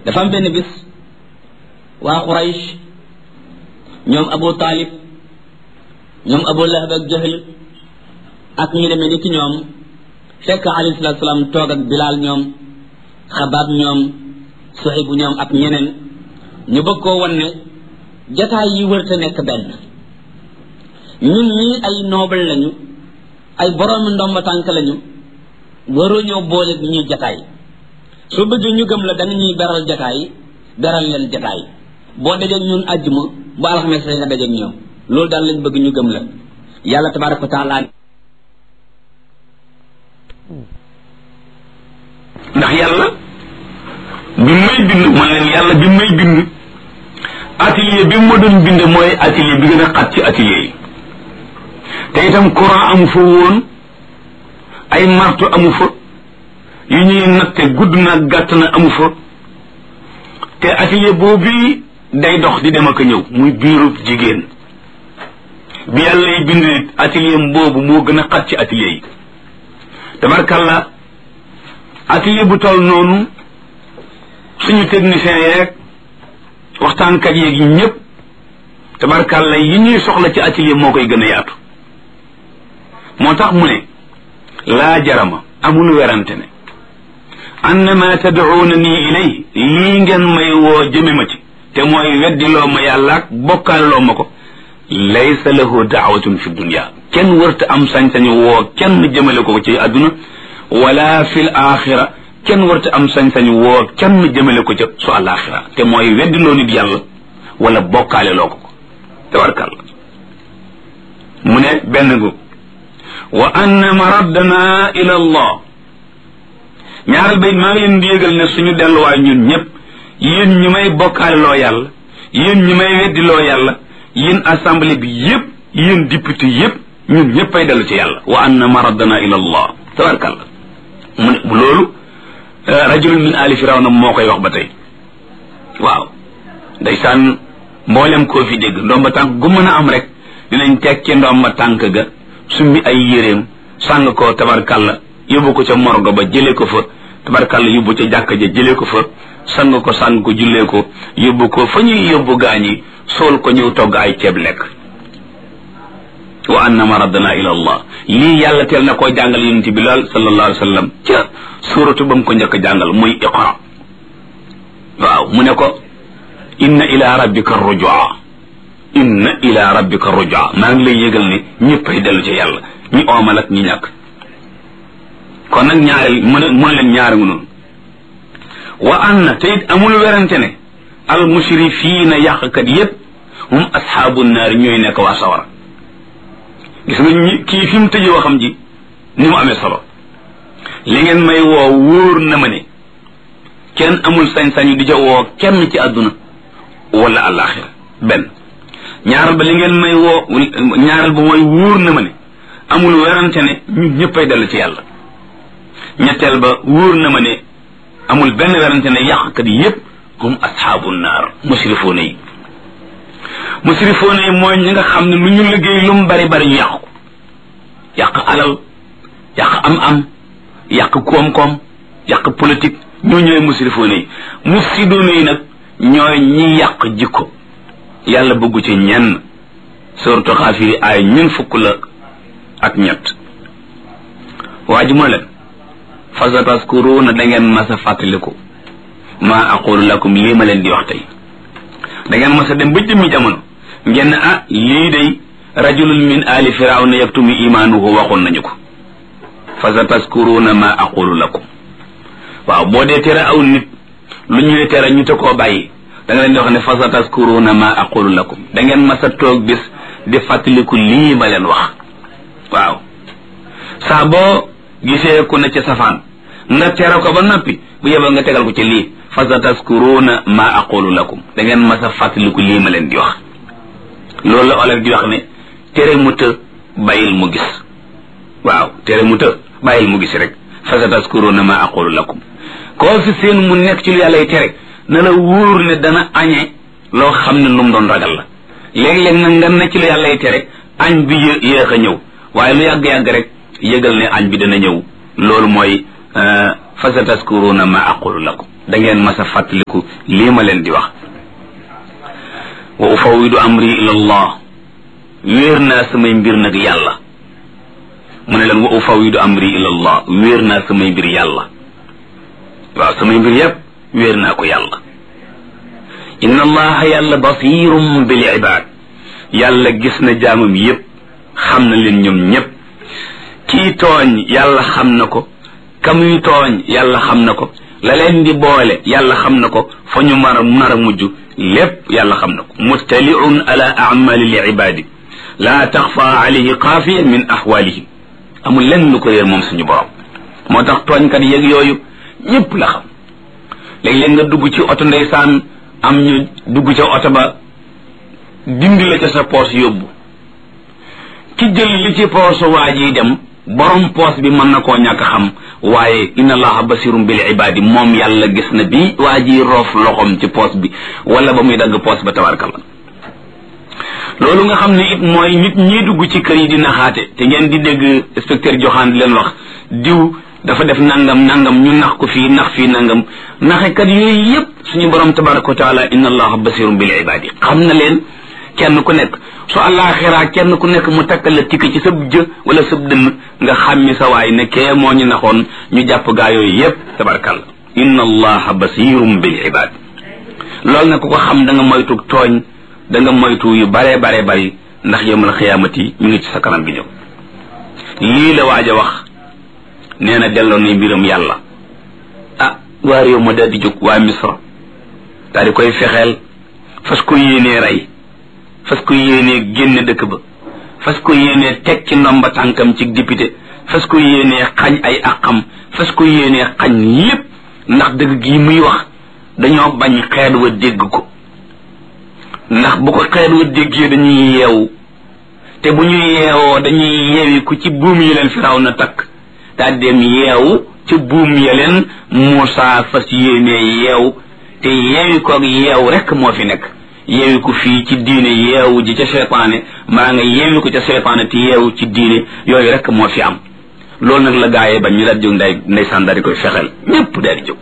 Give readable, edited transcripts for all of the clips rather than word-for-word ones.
dafa am benn bis waa Quraysh ñoom Abu Talib ñoom Abu Lahab ak Jahl ak ñu demee ni ki ñoom fekk alayhi salaatu salaam toog ak Bilaal ñoom Xabaab ñoom Suhayb ñoom ak ñeneen ñu bëgg koo wan ne jataay yi wërta nekk benn ñun ñii ay noble lañu ay boroomi ndomba tànk lañu waroo ñoo boole ñuy jataay soo bëggee ñu gëm la da nga ñuy beral jataay beral leen jataay boo dajeeg ñun àjjuma bu alxames rek nga dajeeg ñoom loolu daal lañ bëgg ñu gëm la yàlla tabaaraka wa taala ndax yàlla bi may bind man leen yàlla bi may bind atelier bi ma doon bind mooy atelier bi gën a xat ci atelier yi te itam courant amu fa woon ay marto amu fa yu ñuy natte gudd na gàtt na amu fa te atelier boobu day dox di dem ak a ñëw muy biirub jigéen bi yàlla yi bind nit atelier boobu moo gën a xat ci atelier yi tabarkalla atelier bu toll noonu suñu technicien yeeg waxtaankat yeeg yi ñëpp tabarkalla yi ñuy soxla ci atelier moo koy gën a yaatu moo tax mu ne laa jarama amul werante ne annama tad'uuna nii ilay lii ngeen may woo jëme ma ci te mooy weddiloo ma yàlla ak bokkaaloo ma ko laysa lahu daawatun fi dunya kenn wërta am sañ-sañu woo kenn jëmale ko ci àdduna wala fil axira kenn wërta am sañ-sañu woo kenn jëmale ko ca su alaxira te mooy weddiloo nit yàlla wala bokkaale loo ko tabarkàlla mu ne benn gu wa anna maraddana ila allah ñaaral bay maa ngi leen di yëgal ne suñu delluwaay ñun ñëpp yéen ñi may bokkaale loo yàlla yéen ñi may weddi loo yàlla yéen assemblée bi yëpp yéen député yëpp ñun ñëpp ay dellu ci yàlla wa anna maraddana ila allah tabarkàlla mu ne loolu rajulun min ali firawna moo koy wax ba tey waaw ndeysaan mboolem koo fi dégg ndomba tànk gu mën a am rek dinañ teg ci ndomba tànk ga summi ay yéreem sàng ko tabarkàlla yóbbu ko ca morgo ba jëlee ko fa tabarkàlla yóbbu ca jàkka ja jëlee ko fa sang ko sàng ko jullee ko yóbbu ko fa ñuy yóbbu gaañi sool ko ñëw togg ay ceeb lekk wa anna maraddana ila allah lii yàlla teel na koo jàngal yonent bi laal sallallahu alayhi wa sallam ca suuratu ba mu ko njëkk a jàngal muy iqra waaw mu ne ko inna ila rabbika rujua inna ila rabbika rujua maa ngi lay yëgal ne ñëppay dellu ci yàlla ñi oomal ak ñi ñàkk kon nag ñaareel mu ne leen ñaari ngu noonu wa anna te it amul werante ne al musrifiina yàqkat yépp hum ashaabu naar ñooy nekk waa sawara gis nga ñi kii fi mu tëjee waxam ji ni mu amee solo li ngeen may woo wóor na ma ne kenn amul sañ-sañu di ca woo kenn ci àdduna wala àllaaxira benn ñaaral ba li ngeen may woo ñaaral ba mooy wóor na ma ne amul werante ne ñun ñëppay dellu ci yàlla ñetteel ba wóor na ma ne amul benn werante ne yàqkat yi yépp hum ashaabu naar musrifoona yi musrifoona yi mooy ñi nga xam ne lu ñu liggéey lu mu bari bari ñu yàqu ko yàq alal yàq am-am yàq koom-koom yàq politique ñoo ñooy musrifoona yi mufsidoona yi nag ñooy ñi yàq jikko yàlla bëggu ci ñenn sooratu Xaafir ay ñun fukk la ak ñett waa ji moo leen fa sataskuruuna da ngeen mas a fàttaliku maa aqulu lakum lii ma leen di wax tey da ngeen mas a dem ba jëmmi jamono ngeen ah lii day rajulun min ali firawna yaktumu imaanuhu waxoon nañu ko fa sataskuruuna maa aqulu lakum waaw boo dee tere aw nit lu ñuy tere ñu te koo bàyyi da nga leen di wax ne fa sataskuruuna maa aqulu lakum da ngeen mas a toog bis di fàttaliku lii ma leen wax waaw saa boo gisee ku ne ca safaan nga tere ko ba noppi bu yebal nga tegal ko ci lii fa sataskuruuna maa aqulu lakum da ngeen mas a fàttaliku lii ma leen di wax loolu la olof di wax ne tere mu të bàyyil mu gis waaw tere mu të bàyyil mu gis rek fa sataskuruuna maa aqulu lakum koo fi seen mu nekk ci lu yàlla y tere na la wóor ne dana añe loo xam ne lu mu doon ragal la léeg-léeg nag nga ne ci lu yàlla y tere añ bi yéex a ñëw waaye lu yàgg-yàgg rek yëgal ne añ bi dana ñëw loolu mooy fa sataskuruuna ma aqulu lakum da ngeen mas a fàttaliku lii ma leen di wax wa ufawidu amri ila allah wéer naa samay mbir nag yàlla mu ne leen wa ufawidu amri ila allah wéer naa samay mbir yàlla waaw samay mbir yépp wéer naa ko yàlla inna allaha yàlla basirum bil ibad yàlla gis na jaamam yépp xam na leen ñoom ñépp kii tooñ yàlla xam na ko kamuy tooñ yàlla xam na ko la leen di boole yàlla xam na ko fa ñu nar a mujj lépp yàlla xam na ko muttaliun ala amali li ibadi la taxfa alayhi xaafiya min ahwalihim amul lenn lu ko réer moom suñu borom moo tax tooñkat yeeg yooyu ñépp la xam léeg-léeg nga dugg ci oto ndeysaan am ñu dugg ca oto ba dindi la ca sa poos yóbbu ki jël li ci poosu waa ji dem borom poos bi mën na koo ñàkk xam waaye inna allaha basirum bil ibadi moom yàlla gis na bi waa ji roof loxom ci poos bi wala ba muy dagg poos ba tabarkalla loolu nga xam ne it mooy nit ñi dugg ci kër yi di naxaate te ngeen di dégg inspecteur joxaan di leen wax diw dafa def nangam nangam ñu nax ko fii nax fii nangam naxekat yooyu yépp suñu borom tabaraka wa taala inna allaha basirum bil ibadi xam na leen kenn ku nekk su àllaaxiraa kenn ku nekk mu takkal la tikk ci sab jë wala sab dënn nga xàmmi sa waay ne kee moo ñu naxoon ñu jàpp gaa yooyu yépp tabarakalla inna allaha basirum bil ibad loolu nag ku ko xam da nga moytu tooñ da nga moytu yu bare bare bari ndax yawmal xiyaamati mi ngi ci sa kanam gi ñëw lii la waaj a wax nee na delloo na mbiram yàlla ah waa réew ma daal di jóg waa misra daal di koy fexeel fas ko yéenee rey fas ko yéenee génne dëkk ba fas ko yéenee teg ci ndomba tànkam ci député fas ko yéenee xañ ay aqam fas ko yéenee xañ lépp ndax dëgg gi muy wax dañoo bañ xeet wa dégg ko ndax bu ko xeet wa déggee dañuy yeewu te bu ñu yeewoo dañuy yeewi ku ci buum yi leen firaw na takk daal dem yeewu ci buum ya leen Muusaa fas yéenee yeew te yeewi koog yeew rek moo fi nekk yeewi ko fii ci diine yeewu ji ca seytaane maa nga yeewi ko ca seytaane te yeewu ci diine yooyu rek moo fi am loolu nag la gaayee ba ñu daal jóg ndeysaan daal di koy fexeel ñépp daal di jóg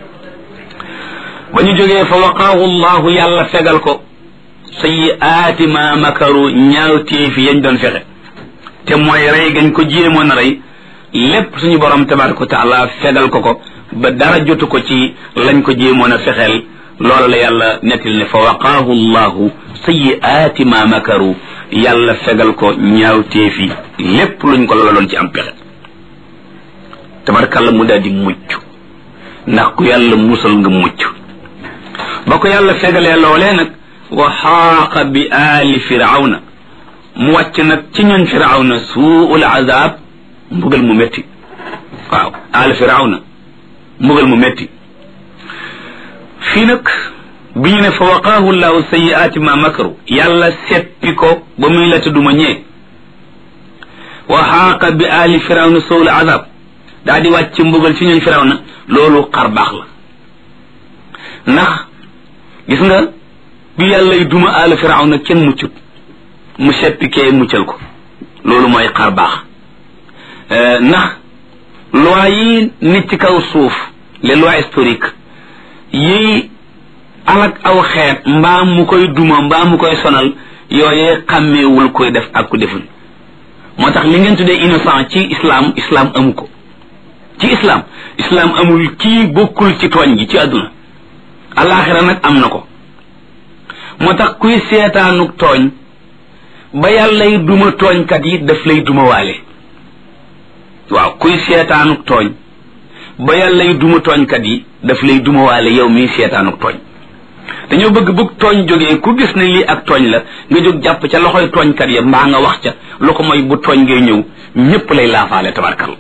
ba ñu jógee fa waqaahu llahu yàlla fegal ko sayyi'aati ma makaru ñaaw téefi yañ doon fexe te mooy rey gañ ko jéemoon a rey lépp suñu borom tabaraka wa taala fegal ko ba dara jotu ko ci lañ ko jéemoon a fexeel loolu la yàlla nettil ne fa waqaahu llahu sayyi'aati ma makaru yàlla fegal ko ñaaw téefi lépp luñ ko loloon ci am pexe tabarakalla mu daal di mucc ndax ku yàlla musal nga mucc ba ko yàlla fegalee loolee nag wa xaaqa bi aali firawna mu wàcc nag ci ñoñ firawna suul azab mbugal mu métti waaw aali firawna mbugal mu métti fii nag bi ñu ne fa waqaahu llahu sayyi'aati ma makaru yàlla seppi ko ba muy la tudduma ñee wa xaaqa bi aali firawna suul azab daa di wàcc mbugal ci ñoñ firawna loolu xar baax la ndax gis nga bi yàlla duma aali firawna kenn muccut mu seppi kee muccal ko loolu mooy xar baax ndax loi yi nit ci kaw suuf les lois historiques yi alak aw xeet mbaa mu koy duma mbaa mu koy sonal yooyee xàmmeewul koy def ak ku deful moo tax li ngeen tuddee innocent ci islam amu ko ci islam amul kii bokkul ci tooñ gi ci àdduna alaxira nag am na ko moo tax kuy seetaanuk tooñ ba yàllay duma tooñkat yi daf lay duma waale waaw kuy seetaanuk tooñ ba yàllay duma tooñkat yi daf lay duma waale yow mii seetaanuk tooñ dañoo bëgg tooñ jógee ku gis ne lii ak tooñ la nga jóg jàpp ca loxoy tooñkat ya mbaa nga wax ca lu ko mooy bu tooñ ngay ñëw ñépp lay laafaale tabarkal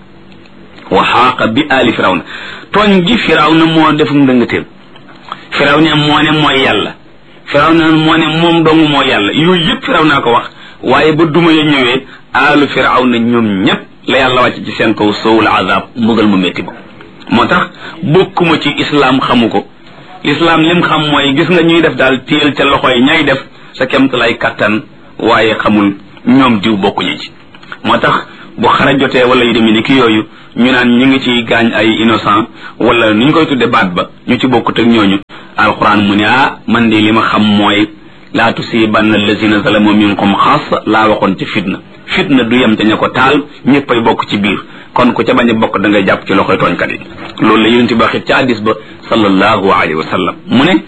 wa xaaqa bi aali firawna tooñ gi firawna moo defum ndëngateem firawna moo ne mooy yàlla firawna moo ne moom dong moo yàlla yooyu yëpp firawna ko wax waaye ba duma ya ñëwee aalu firawna ñoom ñépp la yàlla wàcc ci seen kaw sowul azab mbugal mu métti ba moo tax bokkuma ci islam xamu ko l'islam lim xam mooy gis nga ñuy def daal téel ca loxo yi ñay def sa kemt lay kattan waaye xamul ñoom diw bokkuñu ci moo tax bu xare jotee wala yu demee ni ki yooyu ñu naan ñu ngi ci gaañ ay innocent wala ni ñu koy tudde baat ba ñu ci bokkut ak ñooñu alquran mu ne man de li ma xam mooy laa tusibanna allazina zalamu minkum xaasa laa waxoon ci fitna du yem ca ña ko taal ñëppay bokk ci biir kon ku ca bañ a bokk da ngay jàpp ci loxoy tooñkat yi loolu la yonent bi waxit ca hadis ba sallallahu alayhi wa sallam mu ne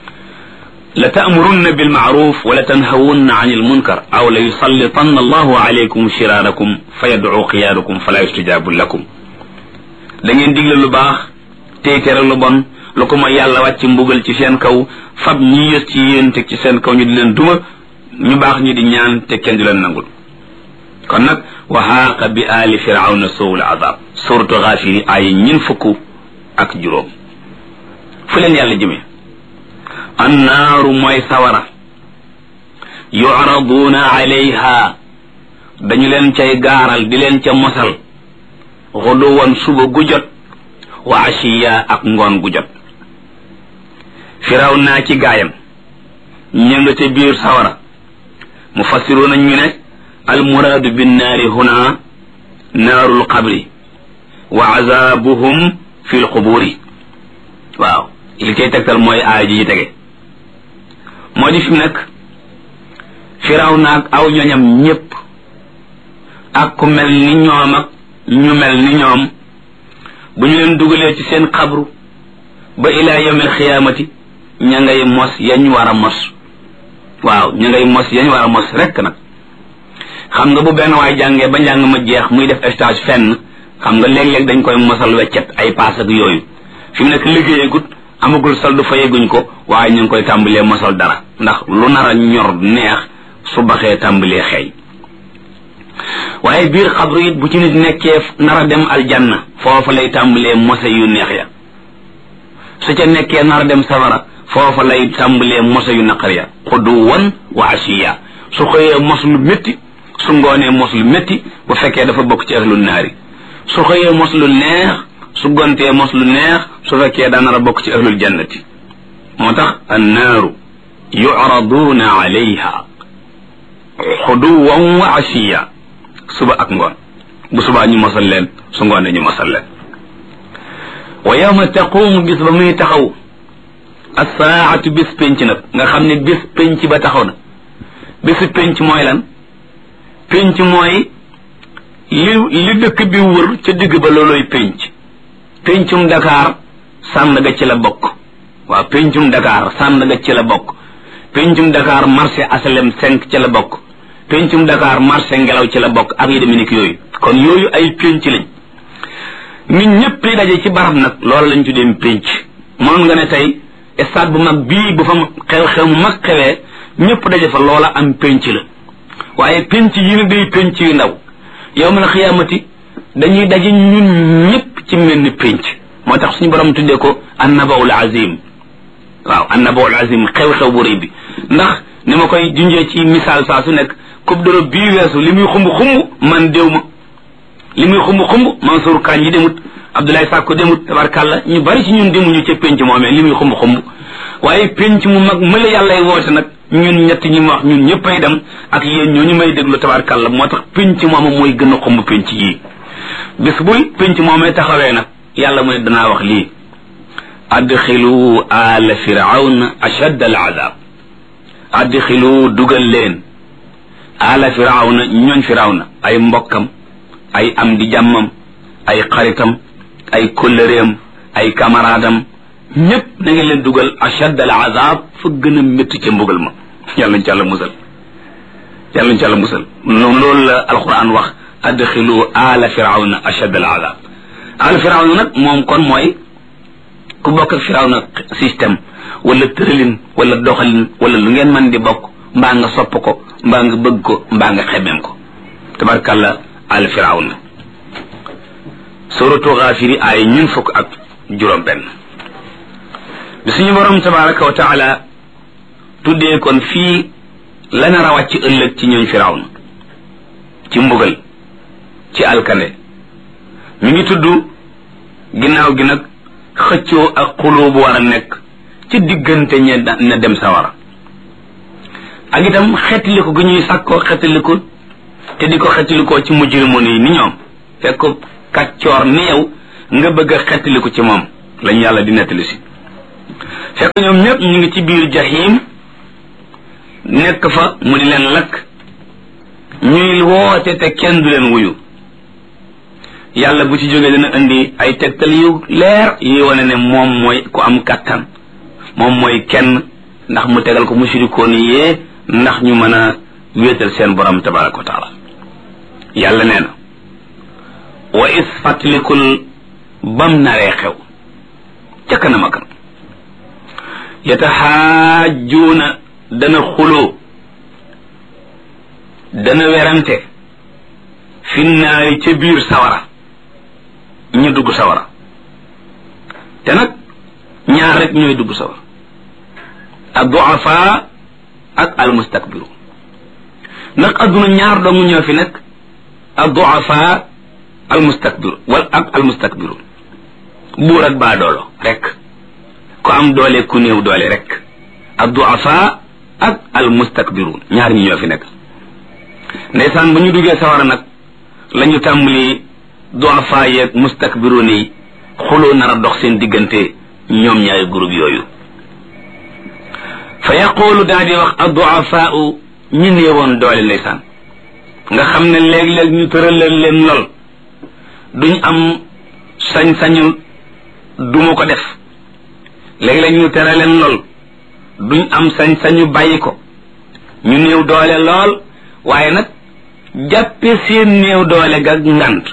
la ta'murunna bil ma'ruf wa la tanhawunna 'anil munkar aw la yusallitanna Allahu 'alaykum shirarakum fa yad'u xiyaarakum fala yustajabu lakum da ngeen digle lu baax tey tere lu bon lu ko mooy yàlla wàcc mbugal ci seen kaw fab ñi yës ci yéen teg ci seen kaw ñu di leen duma ñu baax ñi di ñaan te kenn di leen nangul kon nag wa haaqa bi aali firawna suul azab suratu Gaafir ay ñin fukk ak juróom fu leen yàlla jëmee annaaru mooy sawara yu'raduuna alayha dañu leen cay gaaral di leen ca mosal xuduwan suba gu jot wa ashiya ak ngoon gu jot Firawna ci gaayam ña nga ca biir sawara mufassiruuna ñu ne almuraadu binnaari huna naarul qabri wa azabuhum fi lquburi waaw li koy tegtal mooy aaya ji tege moo di fi mu nekk Firawna ak aw ñoñam ñépp ak ku mel ni ñoom ak ñu mel ni ñoom bu ñu leen dugalee ci seen xabru ba ilaa yawmil xiyaamati ña ngay mos yañ war a mos waaw ña ngay mos yañ war a mos rekk nag xam nga bu benn waay jàngee ba njàng ma jeex muy def stage fenn xam nga léeg-léeg dañ koy mosal weccet ay paas ak yooyu fi mu nekk liggéeyagut amagul soldu fa yegguñ ko waaye ñu ngi koy tàmbalee mosal dara ndax lu nar a ñor neex su baxee tàmbalee xeeñ waaye biir xabru it bu ci nit nekkee nar a dem aljanna foofa lay tàmbalee mose yu neex ya su ca nekkee nar a dem sawara foofa lay tàmbalee mose yu naqar ya xuduwan wa ashiya su xëyee mos lu métti su ngoonee mos lu métti bu fekkee dafa bokk ci ahlul naari su xëyee mos lu neex su gontee mos lu neex su fekkee daa nar a bokk ci ahlul jannati moo tax annaaru yu'raduuna alayha xuduwan wa ashiya suba ak ngoon bu subaa ñu mosal leen su ngoonee ñu mosal leen wa yawma taqumu bis ba muy taxaw as-saa'atu bis penc nag nga xam ne bis penc ba taxaw na bisu penc mooy lan penc mooy li dëkk bi wër ca digg ba looloy pencum Dakar Sandaga ci la bokk waaw pencum Dakar Sandaga ci la bokk pencum Dakar marché asalem 5 ci la bokk pencum Dakar marché ngelaw ci la bokk ak yi demee ni ki yooyu kon yooyu ay penc lañ nit ñëpp yi daje ci barab nag loolu lañ tuddee penc moom nga ne tey stade bu mag bii bu fa xew-xew mu mag xewee ñëpp daje fa loola am penc la waaye penc yi ne day penc yu ndaw yawmal xiyaamati dañuy daje ñun ñëpp ci mel ni penc moo tax suñu borom tuddee ko annabaul azim waaw annabaul azim xew-xew bu rëy bi ndax ni ma koy junjee ci misaal saa su nekk coupe d'Europe bii weesu li muy xumb man déw ma li muy xumb Mansour Kane yi demut Abdoulaye Sakko demut tabarkàlla ñu bari ci ñun demuñu ca penc moomee li muy xumb waaye penc mu mag mëla yàllay woote nag ñun ñett ñi ma wax ñun ñëppay dem ak yéen ñooñu may déglu tabarkàlla moo tax penc mooma mooy gën a xumb penc yii bis buy penc moomee taxawee nag yàlla mu ne danaa wax lii adxilu ala firawna ashadda al azab adxilu dugal leen ala firawna ñooñ firawna ay mbokkam ay am di jàmmam ay xaritam ay kóllëreem ay camaraadam ñépp na ngeen leen dugal ashad al azab fa gën a métti ca mbugal ma yàlla ñu ci àlla musal yàlla ñu ci àlla musal loolu la alquran wax adxilu ala firawna ashad al azab ala firawna nag moom kon mooy ku bokk ak firawna système wala tëralin wala doxalin wala lu ngeen mën di bokk mbaa nga sopp ko mbaa nga bëgg ko mbaa nga xemeem ko tabarkàlla al firawna suratu Gaafiri ay ñun fukk ak juróom benn bi suñu borom tabaraka wa taala tuddee kon fii la nar a wàcc ëllëg ci ñooñ firawna ci mbugal ci alkande mi ngi tudd ginnaaw gi nag xëccoo ak xuloo bu war a nekk ci diggante ña dem sawara ak itam xettaliku gu ñuy sàkkoo xettaliku te di ko xettalikoo ci mujrimoon yi ni ñoom fekk kàccoor ni yow nga bëgg a xettaliku ci moom lañ yàlla di nettali si fekk ñoom ñëpp ñu ngi ci biir jahim nekk fa mu di leen lakk ñuy woote te kenn du leen wuyu yàlla bu ci jógee dina indi ay tegtal yu leer yi wane ne moom mooy ku am kàttan moom mooy kenn ndax mu tegal ko mushrikoon yee ndax ñu mën a wéetal seen borom tabaraka wa taala yàlla nee na wa is fàttalikul bam naree xew ca kanam a kanam yataxaajuuna dana xuloo dana werante fi naari ca biir sawara ñu dugg sawara te nag ñaar rek ñooy dugg sawara ad-du'afa ak al-mustakbiru ndax adduna ñaar dong ñoo fi nekk ad-du'afa al-mustakbiru wal ak al-mustakbiru buur ak baadoolo rek ku am doole ku néew doole rek ad-du'afa ak al-mustakbiru ñaar ñi ñoo fi nekk ndeysaan ba ñu duggee sawara nag la ñu tàmbali du'afa yeeg mustakbiru ni xuloo nar a dox seen diggante ñoom ñaari groupe yooyu fa yaqulu daa di wax ad-du'afaa'u ñi néewoon doole ndeysaan nga xam ne léeg-léeg ñu tëralal leen lool duñ am sañ-sañu duma ko def léeg-léeg ñu tere leen lool duñ am sañ-sañu bàyyi ko ñu néew doole lool waaye nag jàppe seen néew doole ga ngant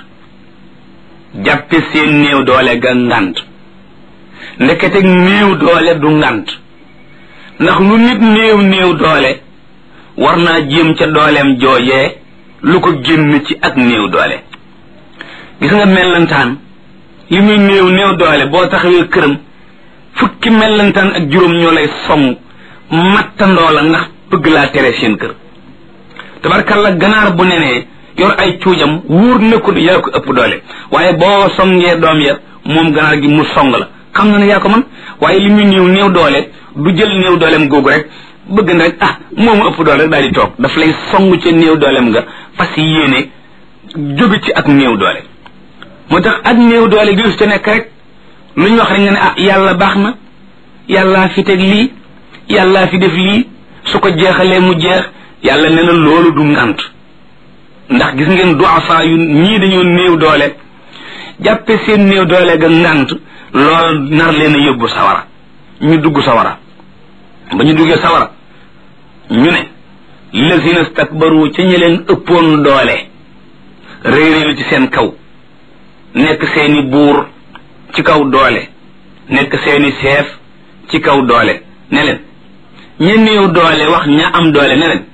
jàppe seen néew doole ga ngant ndekete néew doole du ngant ndax lu nit néew doole war naa jéem ca dooleem joojee lu ko génn ci ak néew doole gis nga mellantaan li muy néew doole boo taxawee këram fukki mellantaan ak juróom ñoo lay song mattandoo la ndax bëgg laa tere seen kër tabarkalla ganaar bu nenee yor ay cuujam wóor na ko ne yaa ko ëpp doole waaye boo songee doom ya moom ganaar gi mu song la xam na ne yaa ko man waaye li muy néew doole du jël néew dooleem googu rek bëgg na rek moomu ëpp doole rek daal di toog daf lay song ca néew dooleem nga fas yéene jóge ci ak néew doole moo tax ak néew doole gi te nekk rek lu ñu wax rek nga ne yàlla baax na yàllaa fi teg lii yàllaa fi def lii su ko jeexalee mu jeex yàlla nee na loolu du ngant ndax gis ngeen du'afa yu ñii dañoo néew doole jàppe seen néew doole ga ngant loolu nar leen a yóbbu sawara ñu dugg sawara ba ñu duggee sawara ñu ne lazina stakbaru ca ñi leen ëppoon doole réeréelu ci seen kaw nekk seeni buur ci kaw doole nekk seeni chef ci kaw doole ne leen ña néew doole wax ña am doole ne leen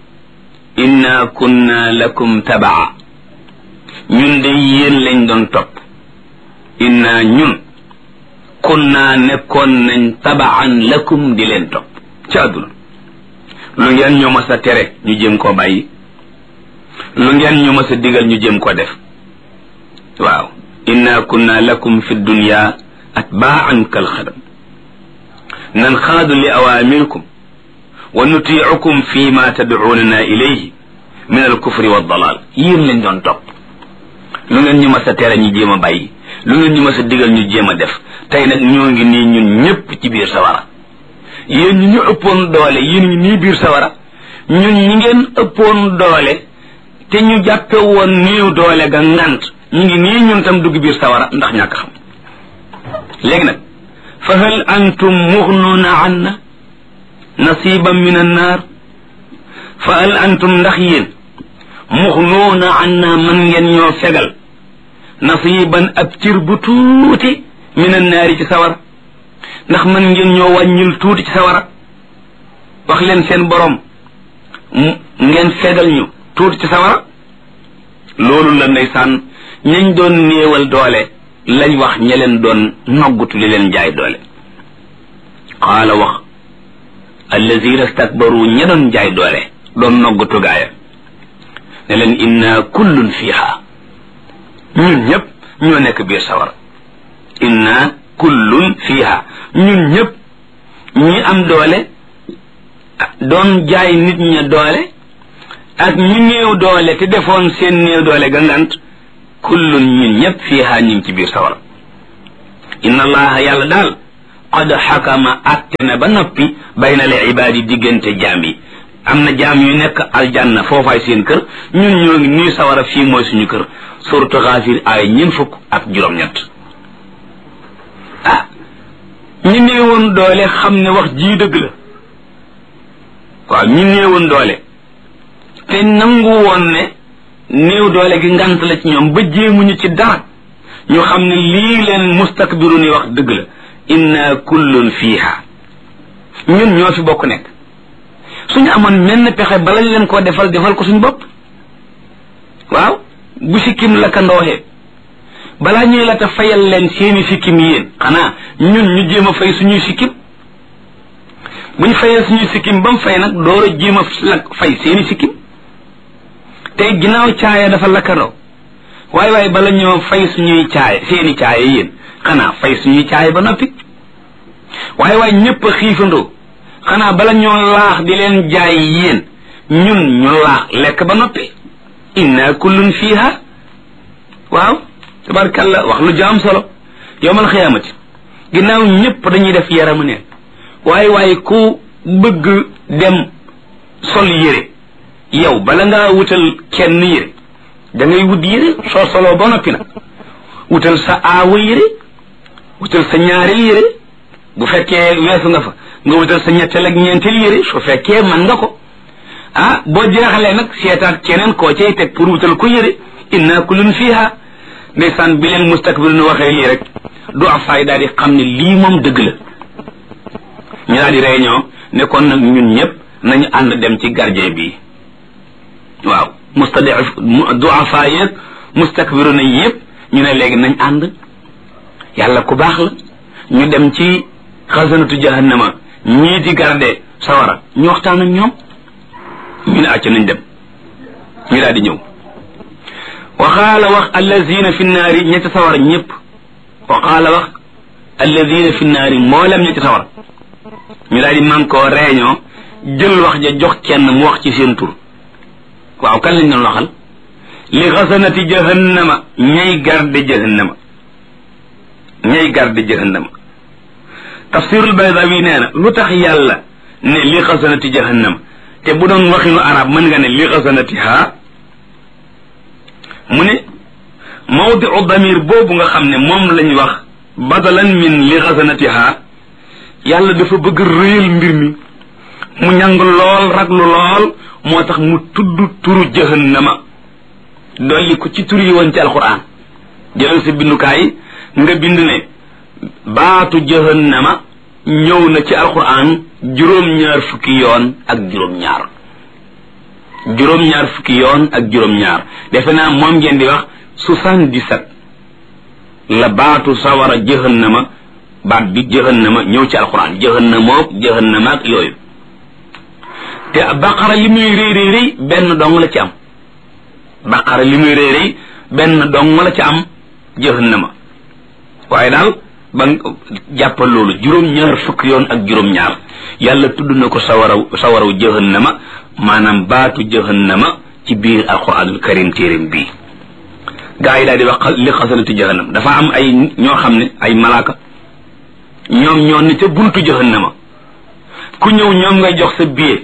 inna kunna lakum tabaa ñun de yéen lañ doon topp inna ñun kunna nekkoon nañ tabaan lakum di leen topp ci àdduna lu ngeen ñu mas a tere ñu jéem koo bàyyi lu ngeen ñu mas a digal ñu jéem koo def waaw inna kunna lakum fi dunya atbaan kal xadam nanxaadu li awamirikum wa nutiicukum fi ma tadcuunana ilayhi min alkufri waddalaal yéen lañ doon topp lu ngeen ñu mas a tere ñu jéem a bàyyi lu ngeen ñu mas a digal ñu jéem a def tey nag ñoo ngi nii ñun ñëpp ci biir sawara yéen ñi ñu ëppoon doole yéen ñi nii biir sawara ñun ñi ngeen ëppoon doole te ñu jàppe woon néew doole ga ngant ñu ngi nii ñun tam dugg biir sawara ndax ñàkk xam léegi nag fa hal antum mughnuuna anna nasiban min annaar fa hal antum ndax yéen mughnuuna anna man ngeen ñoo fegal nasiban ab cir bu tuuti min annaari ci sawara ndax man ngeen ñoo wàññil tuuti ci sawara wax leen seen borom ngeen fegal ñu tuuti ci sawara loolu la ndeysaan ñañ doon néewal doole lañ wax ña leen doon noggutu li leen jaay doole qaala wax allazina stakbaru ña doon jaay doole doon noggutu gaaya ne leen inna kullun fiha ñun ñëpp ñoo nekk biir sawara inna kullun fiha ñun ñëpp ñi am doole doon jaay nit ña doole ak ñi néew doole te defoon seen néew doole ga ngant kullun ñun ñëpp fiiha ñu ngi ci biir sawara inna allaha yàlla daal qad xakama atte na ba noppi bayna al ibaadi diggante jaam yi am na jaam yu nekk aljanna foofaay seen kër ñun ñoo ngi nii sawara fii mooy suñu kër suratu Gaafir ay ñeent fukk ak juróom-ñett ñi néewoon doole xam ne wax jii dëgg la waaw ñi néewoon doole te nangu woon ne néew doole gi ngant la ci ñoom ba jéemuñu ci dara ñu xam ne lii leen mustakbiru ni wax dëgg la inna kullun fiiha ñun ñoo fi bokk nekk suñu amoon menn pexe bala leen koo defal ko suñu bopp waaw bu sikkim la ka ndooxee balaa ñuy la ta fayal leen seeni sikkim yéen xanaa ñun ñu jéem a fay suñuy sikkim buñ fayal suñuy sikkim ba mu fay nag door a jéem a fay seeni sikkim tey ginnaaw caaya dafa lakkandoo waaye bala ñoo fay suñuy caaya seeni caaya yéen xanaa fay suñuy caaya ba noppi waaye ñëpp a xiifandoo xanaa bala ñoo laax di leen jaay yéen ñun ñu laax lekk ba noppi inna kullun fiha waaw tabarkalla wax lu jaam solo yowmal xiyaamati ginnaaw ñëpp dañuy def yaramu neen waaye ku bëgg dem sol yére yow bala ngaa wutal kenn yére da ngay wut yére soo soloo ba noppi nag wutal sa aawa yére wutal sa ñaareel yére bu fekkee weesu nga fa nga wutal sa ñetteel ak ñeenteel yére su fekkee man nga ko boo jeexalee nag seetaat keneen koo cay teg pour wutal ko yére inna kullun fiha ndeysaan bi leen mustakbir nu waxee lii rek du afaay daal di xam ne lii moom dëgg la ñu daal di réunion ne kon nag ñun ñëpp nañu ànd dem ci gardien bi waaw du afaay yeeg mustakbiru na yëpp ñu ne léegi nañ ànd yàlla ku baax la ñu dem ci xasanatu jahannama ñii di garde sawara ñu waxtaan ak ñoom ñu ne acc nañ dem ñu daal di ñëw waxaala wax allazina fi naari ñetti sawara ñëpp waxaala wax allazina fi naari mboolem ñetti sawara ñu daal di man koo réunion jël wax ja jox kenn mu wax ci seen tur waaw kan lañ doon waxal li xasanati jahannama ñay garde jahannama tafsirul baydawi nee na lu tax yàlla ne li xasanati jahannama te bu doon waxinu arab mën nga ne li xasanatiha mu ne mawdiu damir boobu nga xam ne moom lañ wax badalan min li xasanatiha yàlla dafa bëgg réyal mbir mi mu ñàng lool raglu lool moo tax mu tudd turu jahannama dolli ko ci tur yi woon ci alquran jëlal sa bindukaay nga bind ne baatu jahannama ñëw na ci alquran juróom-ñaar fukki yoon ak juróom-ñaar defe naa moom ngeen di wax 77 la baatu sawara jahannama baat bi jahannama ñëw ci alquran jahannama ak yooyu te baqara li muy rëy benn dong la ci am jahannama waaye daal ba jàppal loolu juróom-ñaar fukki yoon ak juróom-ñaar yàlla tudd na ko sawaraw jahannama maanaam baatu jahannama ci biir alquranul karim téeréem bii gaa yi daal di wax li xasanati jahannama dafa am ay ñoo xam ne ay malaaka ñoom ñoo ne ca buntu jahannama ku ñëw ñoom ngay jox sa billet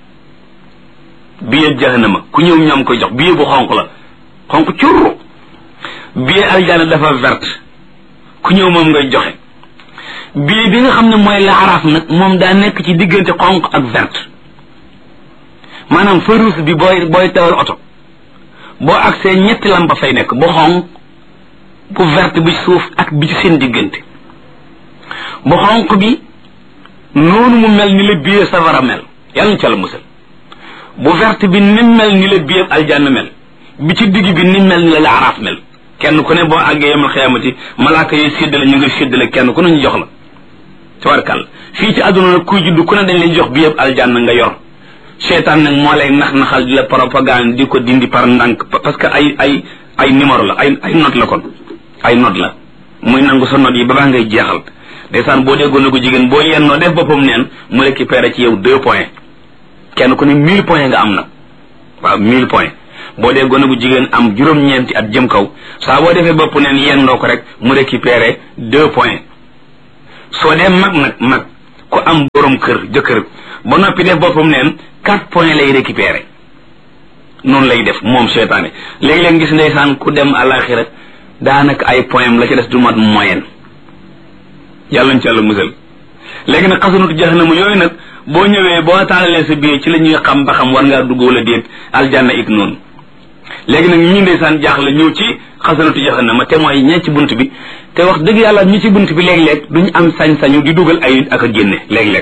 jahannama ku ñëw ñoom koy jox billet bu xonq la xonq curru billet aljana dafa verte ku ñëw moom ngay joxe billet bi nga xam ne mooy laaraaf nag moom daa nekk ci diggante xonq ak verte maanaam feu rouge bi booy tawal oto boo agsee ñetti lampa fay nekk bu xonq bu verte bi suuf ak bi ci seen diggante bu xonq bi noonu mu mel ni la billet safara mel yàlla na ca la musal bu verte bi ni mel ni la billet aljanna mel bi ci digg bi ni mel ni la laaraaf mel kenn ku ne boo àggee yemal xiyaamati malaaka yi séddale ñu ngi séddale kenn ku ne ñu jox la tabarkàlla fii ci àdduna nag kuy judd ku ne dañ lay jox bi yëpp aljanna nga yor seetaan nag moo lay naxal di la propagande di ko dindi par ndànk parce que ay numéro la ay note la kon ay note la muy nangu sa note yi ba baa ngay jeexal ndeysaan boo déggoon na ko jigéen boo yennoo def boppam neen mu récupéré ci yow 2 points kenn ku ne 1000 points nga am nag waaw 1000 points boo dee gone bu jigéen am juróom-ñeenti at jëm kaw saa boo defee bopp neen yendoo ko rek mu récupéré 2 points soo dee mag ku am borom kër jëkkër ba noppi def boppam neen 4 points lay récupéré noonu lay def moom seytaane léegi-léeg gis ndeysaan ku dem àlaxira daanaka ay points la ci des du mat moyenne yàlla ñu ci yàlla musal léegi nag xasanatu jahannama yooyu nag boo ñëwee boo taalalee sa biir ci la ñuy xam ba xam war ngaa dugg wala déet aljanna it noonu léegi nag ñi ndeysaan jaaxle ñëw ci xasanatu jahannama te mooy ñe ci bunt bi te wax dëgg yàlla ñi ci bunt bi léeg-léeg duñu am sañ-sañu di dugal ay ak a génne léeg-léeg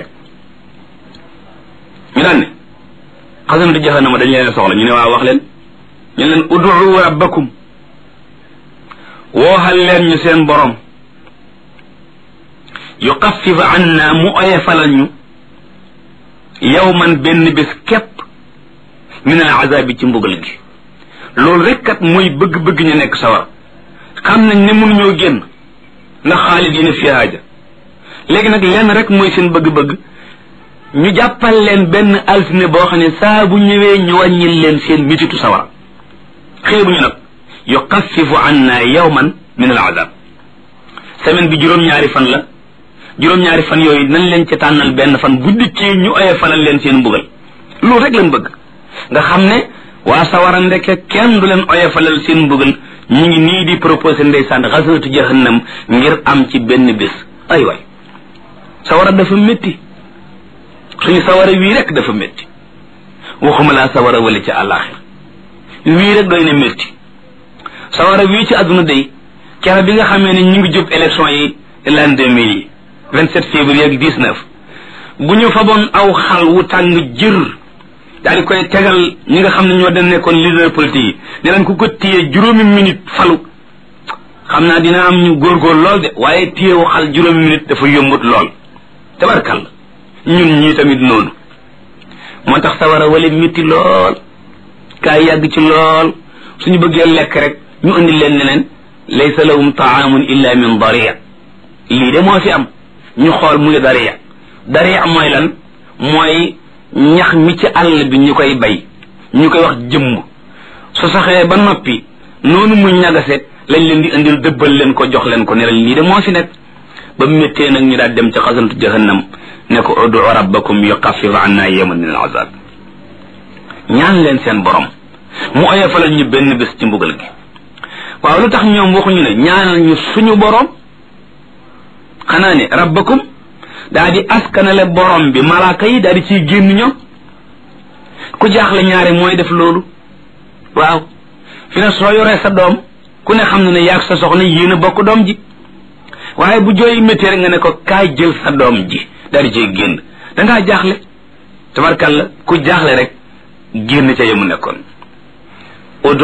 ñu daan ne xasanatu jahannama dañ leen soxla ñu ne waaw wax leen ñu leen ud'u rabbakum wooxal leen ñu seen borom yuxaffif anna mu oyefalal ñu yawman benn bés képp min al azabi ci mbugal gi loolu rek kat mooy bëgg-bëgg ñu nekk sawar xam nañ ne mënuñoo génn ndax xaalidina fiha ja léegi nag lenn rek mooy seen bëgg-bëgg ñu jàppal leen benn altine boo xam ne saa bu ñëwee ñu wàññil leen seen mititu sawara xeebuñu nag yuxaffifu anna yawman min al azab semaine bi juróom-ñaari fan la juróom-ñaari fan yooyu nañ leen ci tànnal benn fan bu dikkee ñu oyofalal leen seen mbugal loolu rek lañ bëgg nga xam ne waa sawara ndeke kenn du leen oyofalal seen mbugal ñu ngi nii di proposé ndeysaan xasanatu jahannam ngir am ci benn bés ay waay sawara dafa métti suñu sawara wii rek dafa métti waxuma laa sawara wala ci àllaaxir wii rek doy na métti sawara wii ci àdduna day kere bi nga xamee ne ñu ngi jub élection yi l'an 2000 yi 27 février ak 19 bu ñu faboon aw xal wu tàng jër daal di koy tegal ñi nga xam ne ñoo den nekkoon leader politique yi ne leen ku ko téye juróomi minute falu xam naa dina am ñu góorgóor lool de waaye téye wu xal juróomi minute dafa yombut lool tabarkal ñun ñii tamit noonu moo tax sawara wala métti lool kaay yàgg ci lool suñu bëggee lekk rek ñu indi leen neneen laysa lahum taamun illa min daria lii de moo fi am ñu xool muy daria mooy lan mooy ñax mi ci àll bi ñu koy bay ñu koy wax jëmm su saxee ba noppi noonu muy ñagase lañ leen di indil dëbbal leen ko jox leen ko ne leen lii de moo fi nekk ba méttee nag ñu daal dem ci xasanatu jahannam ne ko udu rabbakum yuxaffif anna yawman min al azab ñaan leen seen borom mu oyofalal ñu benn bés ci mbugal gi waaw lu tax ñoom waxuñu ne ñaanal ñu suñu borom xanaa ne rabbakum daa di askanale borom bi malaaka yi daa di ciy génn ñoom ku jaaxle ñaare mooy def loolu waaw fi ne soo yoree sa doom ku ne xam na ne yaag sa soxna yéen a bokk doom ji waaye bu jooy métti rek nga ne ko kaay jël sa doom ji daa di ciy génn dangaa jaaxle tabarkalla ku jaaxle rek génn ca yemu nekkoon ud'u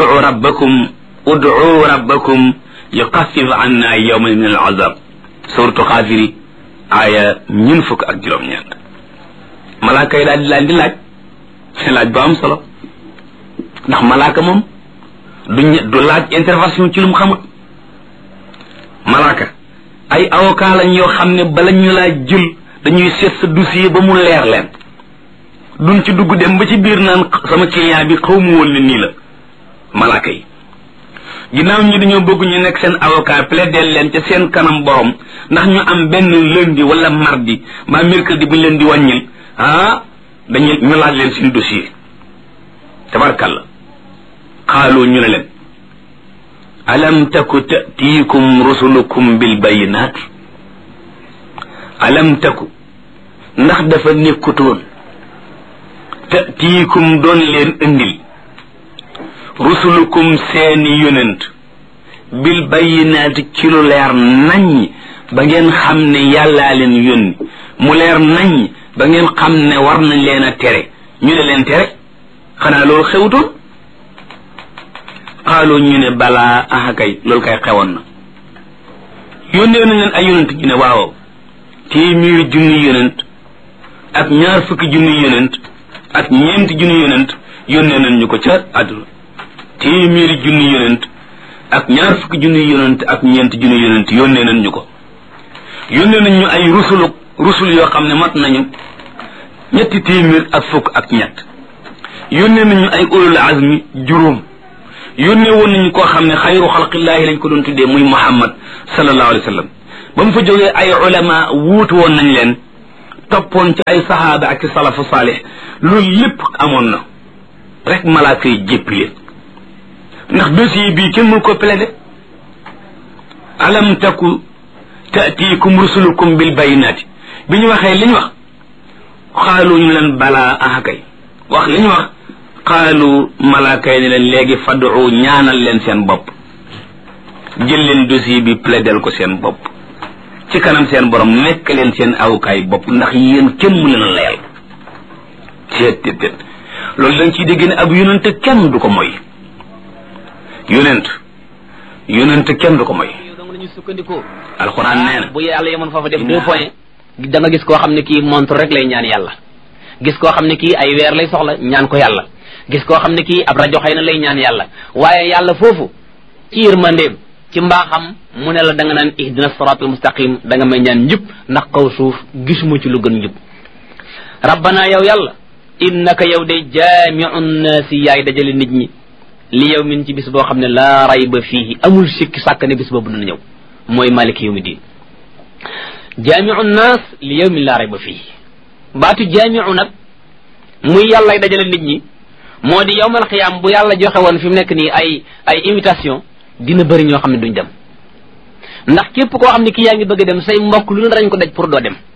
rabbakum yuxaffif anna yawman min al azab suratu xaafiri aaya 26 malaaka yi daal di laaj laaj bu am solo ndax malaaka moom du laaj intervention ci lu mu xamut malaaka ay avocat lañ yoo xam ne bala ñu laa jël dañuy seet sa dossier ba mu leer leen duñ ci dugg dem ba ci biir naan sama client bi xaw mu woon ne nii la malaaka yi ginnaaw ñi dañoo bëgg ñu nekk seen avocat plaider leen ca seen kanam borom ndax ñu am benn lundi wala mardi mbaa mercredi bu ñu leen di wàññil ñu laaj leen seen dossier tabarkalla xaaloo ñu ne leen alam taku ta'tiikum rusulukum bil bayinaat alam taku ndax dafa nekkutoon ta'tiikum doon leen indil rusulukum seeni yonent bil bayinaati ci lu leer nañ ba ngeen xam ne yàllaa leen yónni mu leer nañ ba ngeen xam ne war nañ leen a tere ñu ne leen tere xanaa loolu xewutoon xaaloo ñu ne balaa kay loolu kay xewoon na yónnee nañ leen ay yonent ñu ne waaw téeméeri junni yonent ak ñaar fukki junni yonent ak ñeenti junni yonent yónnee nañ ñu ko ca àdduna téeméeri junni yonent ak ñaar fukki junni yonent ak ñeenti junni yonent yónnee nañ ñu ko yónnee nañ ñu ay rusul yoo xam ne mat nañu 3 téeméer ak fukk ak ñett yónnee nañu ay ulul azmi juróom yónnee woon nañu koo xam ne xayru xalqillaahi lañ ko doon tuddee muy Muhammad sallallahu alayhi wa sallam ba mu fa jógee ay ulama wuutu woon nañ leen toppoon ci ay sahaaba ak ci salafu saalih loolu lépp amoon na rek malaaka yi jéppi leen ndax dossier bii kenn mënu ko plaider alam taku taatiikum rusulukum bil bayinaati bi ñu waxee li ñu wax xaalu ñu leen balaa ahakay wax li ñu wax xaalu malaaka yi ne leen léegi fadu ñaanal leen seen bopp jël leen dossier bi plaidel ko seen bopp ci kanam seen borom nekk leen seen awukaay bopp ndax yéen kenn mu leen a layal teet loolu dañ ciy dégg ne ab yonent kenn du ko moy yonent kenn du ko moy ñu sukkandikoo alxuraan nee na bu yàlla yemoon foofu def 2 points da nga gis koo xam ne kii montre rek lay ñaan yàlla gis koo xam ne kii ay weer lay soxla ñaan ko yàlla gis koo xam ne kii ab rajo xëy na lay ñaan yàlla waaye yàlla foofu ci yërmandeem ci mbaaxam mu ne la da nga naan ihdina siratal mustaqim da nga may ñaan njub ndax kaw suuf gisuma ci lu gën njub rabbana yow yàlla innaka yow de jaamiu nnaasi yaay dajale nit ñi li yow min ci bis boo xam ne laa rayba fiihi amul sikki sàkk ne bis boobu dina ñëw mooy maliki yawmi diin jaamiu nnaas li yow min laa rayba fiihi baatu jaamiu nag muy yàllay dajale nit ñi moo di yawmal xiyaam bu yàlla joxe woon fi mu nekk nii ay invitation dina bëri ñoo xam ne duñ dem ndax képp koo xam ne kii yaa ngi bëgg a dem say mbokk lu ne dañ ko daj pour doo dem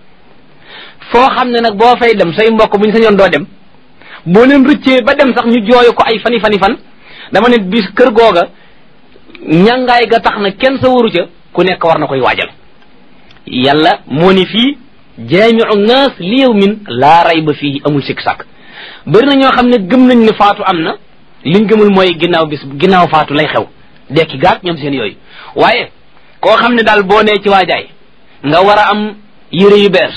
foo xam ne nag boo fay dem say mbokk buñ sañoon doo dem boo leen rëccee ba dem sax ñu jooyu ko ay fani dama ne bis kër googa ñàngaay ga tax na kenn sa waru ca ku nekk war na koy waajal yàlla moo ni fii jaamiu naas li yawmin laa rayba fii amul sikk sàkk bëri na ñoo xam ne gëm nañ ne faatu am na liñ gëmul mooy ginnaaw faatu lay xew dekki gaag ñoom seen yooyu waaye koo xam ne daal boo nee ci waajaay nga war a am yére yu bees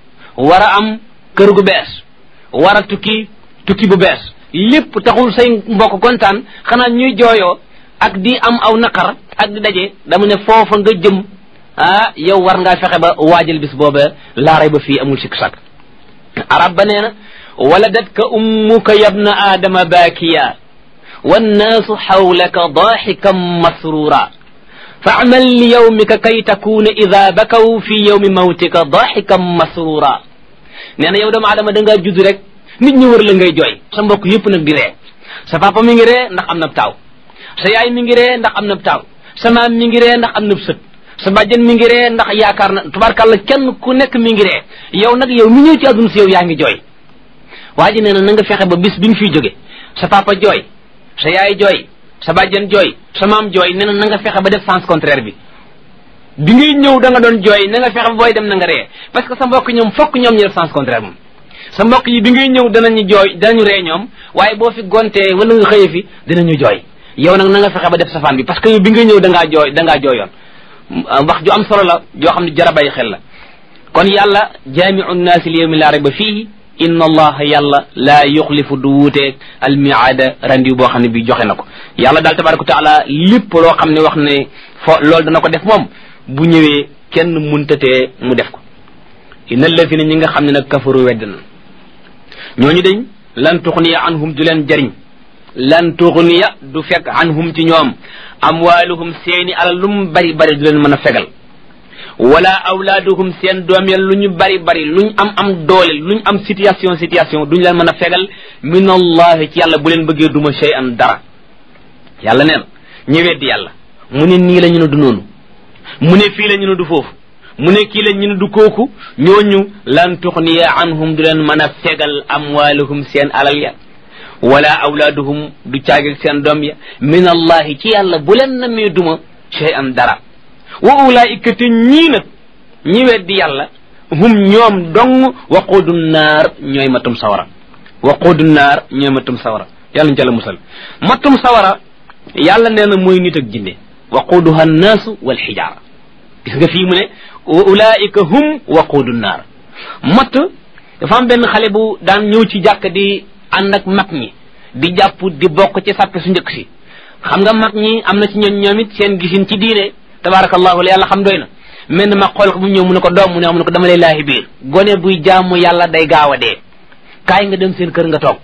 war a am kër gu bees war a tukki bu bees lépp taxul say mbokk kontaan xanaa ñuy jooyoo ak di am aw naqar ak di daje dama ne foofa nga jëm yow war ngaa fexe ba waajal bis booba laa rayba fii amul sikk sàkk arab ba nee na waladatka ummuka yabna aadama baakiya wannaasu xawlaka daaxikan masrura faamal li yawmika kay takuuna ida bakaw fi yawmi mawtika daaxikan masrura nee na yow doomu aadama da ngaa judd rek nit ñi wër la ngay jooy sa mbokk yëpp nag di ree sa papa mi ngi ree ndax am na taaw sa yaay mi ngi ree ndax am na taaw sa maam mi ngi ree ndax am na sët sa bàjjen mi ngi ree ndax yaakaar na tubaarkàlla kenn ku nekk mi ngi ree yow nag yow mi ñëw ci àdduna si yow yaa ngi jooy waa ji nee na nga fexe ba bis bi nga fiy jóge sa papa jooy sa yaay jooy sa bàjjen jooy sa maam jooy nee na nga fexe ba def sens contraire bi ngay ñëw da nga doon jooy na nga fexe ba booy dem na nga ree parce que sa mbokk ñoom fokk ñoom ñu def sens contraire moom sa mbokk yi bi ngay ñëw danañu ree ñoom waaye boo fi gontee wala nga xëye fi dinañu jooy yow nag na nga fexe ba def safaan bi parce que yow bi ngay ñëw da ngaa jooyoon wax ju am solo la joo xam ne jar a bàyyi xel la kon yàlla jaamiu nnaasi li yawmi laa rayba fiihi inna allaha yàlla laa yuxlifu du wuuteeg almiaada randiw boo xam ne bi joxe na ko yàlla daal tabaraka wa taala lépp loo xam ne wax ne loolu dana ko def moom bu ñëwee kenn muntatee mu def ko inna alladina ñi nga xam ne nag kafaru wedd na ñooñu dañ lan tuxniya anhum du leen jariñ lan tuxniya du fekk anhum ci ñoom amwaaluhum seeni alal lu mu bari bari du leen mën a fegal wala awlaaduhum seen doom ya lu ñu bari bari luñ am doole luñ am situation duñ leen mën a fegal min allahi ci yàlla bu leen bëggee duma shay'an dara yàlla neen ñu weddi yàlla mu ne nii la ñu ne du noonu mu ne fii la ñu ne du foofu mu ne kii la ñu ne du kooku ñooñu lan tuxniya anhum du leen mën a fegal amwaaluhum seen alal ya wala awlaaduhum du caagil seen doom ya min allahi ci yàlla bu leen namee duma shay'an dara wa ulaika te ñii nag ñi weddi yàlla hum ñoom dong waquudu naar ñooy matum sawara yàlla ñu ca la musal matum sawara yàlla nee na mooy nit ak jinne waquuduha annaasu walxijaara gis nga fii mu ne wa ulaika hum waquudu naar matt dafa am benn xale bu daan ñëw ci jàkk di ànd ak mag ñi di jàpp di bokk ci sàppe su njëkk si xam nga mag ñi am na ci ñoom it seen gisin ci diine tabarakallahu la yàlla xam doy na mel na ma xool ko bu ñëw mu ne ko doom mu ne ko dama lay laahi biir gone buy jaamu yàlla day gaaw a dee kaay nga dem seen kër nga toog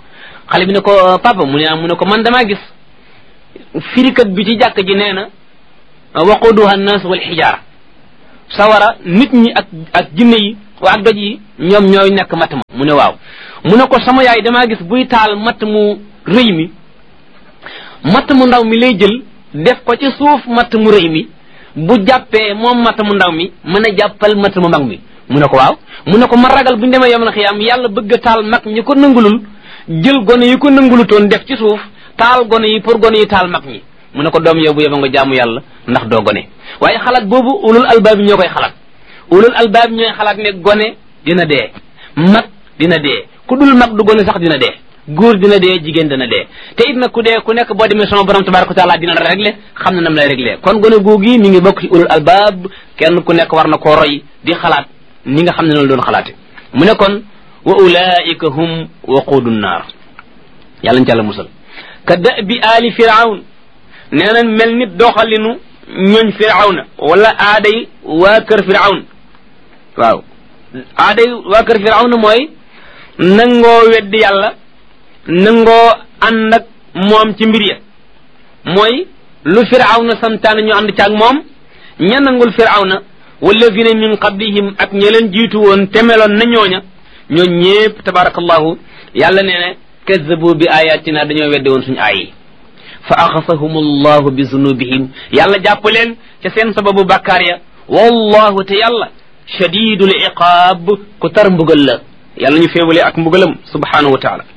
xale bi ne ko papa mu ne ko man damaa gis firikat bi ci jàkk ji nee na waquduha an-nas wal xijaara sawara nit ñi ak jinne yi ak doj yi ñoom ñooy nekk matt ma mu ne waaw mu ne ko sama yaay damaa gis buy taal matt mu rëy mi matt mu ndaw mi lay jël def ko ci suuf matt mu rëy mi bu jàppee moom matt mu ndaw mi mën a jàppal matt mu mag mi mu ne ko waaw mu ne ko ma ragal bu ñu demee yawmal xiyaam yàlla bëgg a taal mag ñi ko nangulul jël gone yi ko nangulutoon def ci suuf taal gone yi pour gone yi taal mag ñi mu ne ko doom yow bu yeba nga jaamu yàlla ndax doo gone waaye xalaat boobu ulul albaab ñoo koy xalaat ulul albaab ñooy xalaat ne gone dina dee mag dina dee ku dul mag du gone sax dina dee góor dina dee jigéen dina dee te it nag ku dee ku nekk boo demee sama borom tabaraka wa taala dina la réglé xam na nam lay réglé kon gone googi mi ngi bokk ci ulul albaab kenn ku nekk war na koo roy di xalaat ni nga xam ne noonu doon xalaate mu ne kon wa ulaika hum waquudu naar yàlla ñu ci yàlla musal ka da bi aali firawn nee na mel nit doxalinu ñooñ firawna wala aaday waa kër firawn waaw aaday waa kër firawna mooy nangoo weddi yàlla nangoo ànd ak moom ci mbir ya mooy lu firawna santaane ñu ànd caag moom ña nangul firawna walladina min qablihim ak ña leen jiitu woon temeloon na ñooña ñoo ñépp tabarakallahu yàlla nee ne kazzabu bi ayatina dañoo weddi woon suñu aay yi fa axasahum allahu bi zunubihim yàlla jàpp leen ca seen sababu bàkkaar ya wallahu te yàlla shadidul iqaab ku tar mbugal la yàlla ñu féewale ak mbugalam subhanahu wa taala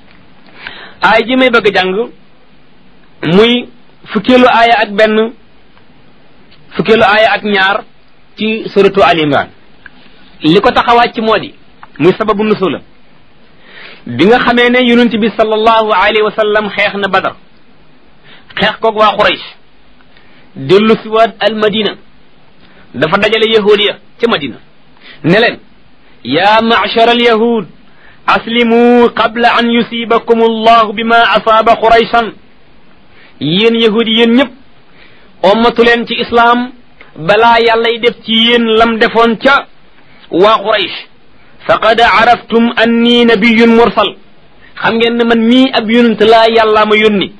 aay ji may bëgg a jàng muy fukkeelu aaya ak benn fukkeelu aaya ak ñaar ci suratu al imran li ko tax a wàcc moo di muy sababu nusula bi nga xamee ne yonent bi sallallahu alayhi wa sallam xeex na badar xeex koog waa Quraysh dellu si waat al madina dafa dajale yahudiya ca madina ne leen yaa ma'shar al yahud aslimu qabla an yusibakum allahu bima asaaba Qurayshan yéen yahudi yéen ñëpp ommatu leen ci islaam balaa yàllay def ci yéen lam defoon ca waa Quraysh faqad araftum anni nabiyyun mursal xam ngeen ne man mii ab yonent laa yàllaa ma yónni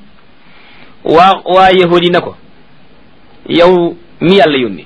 waa yahudi na ko yow mi yàlla yónni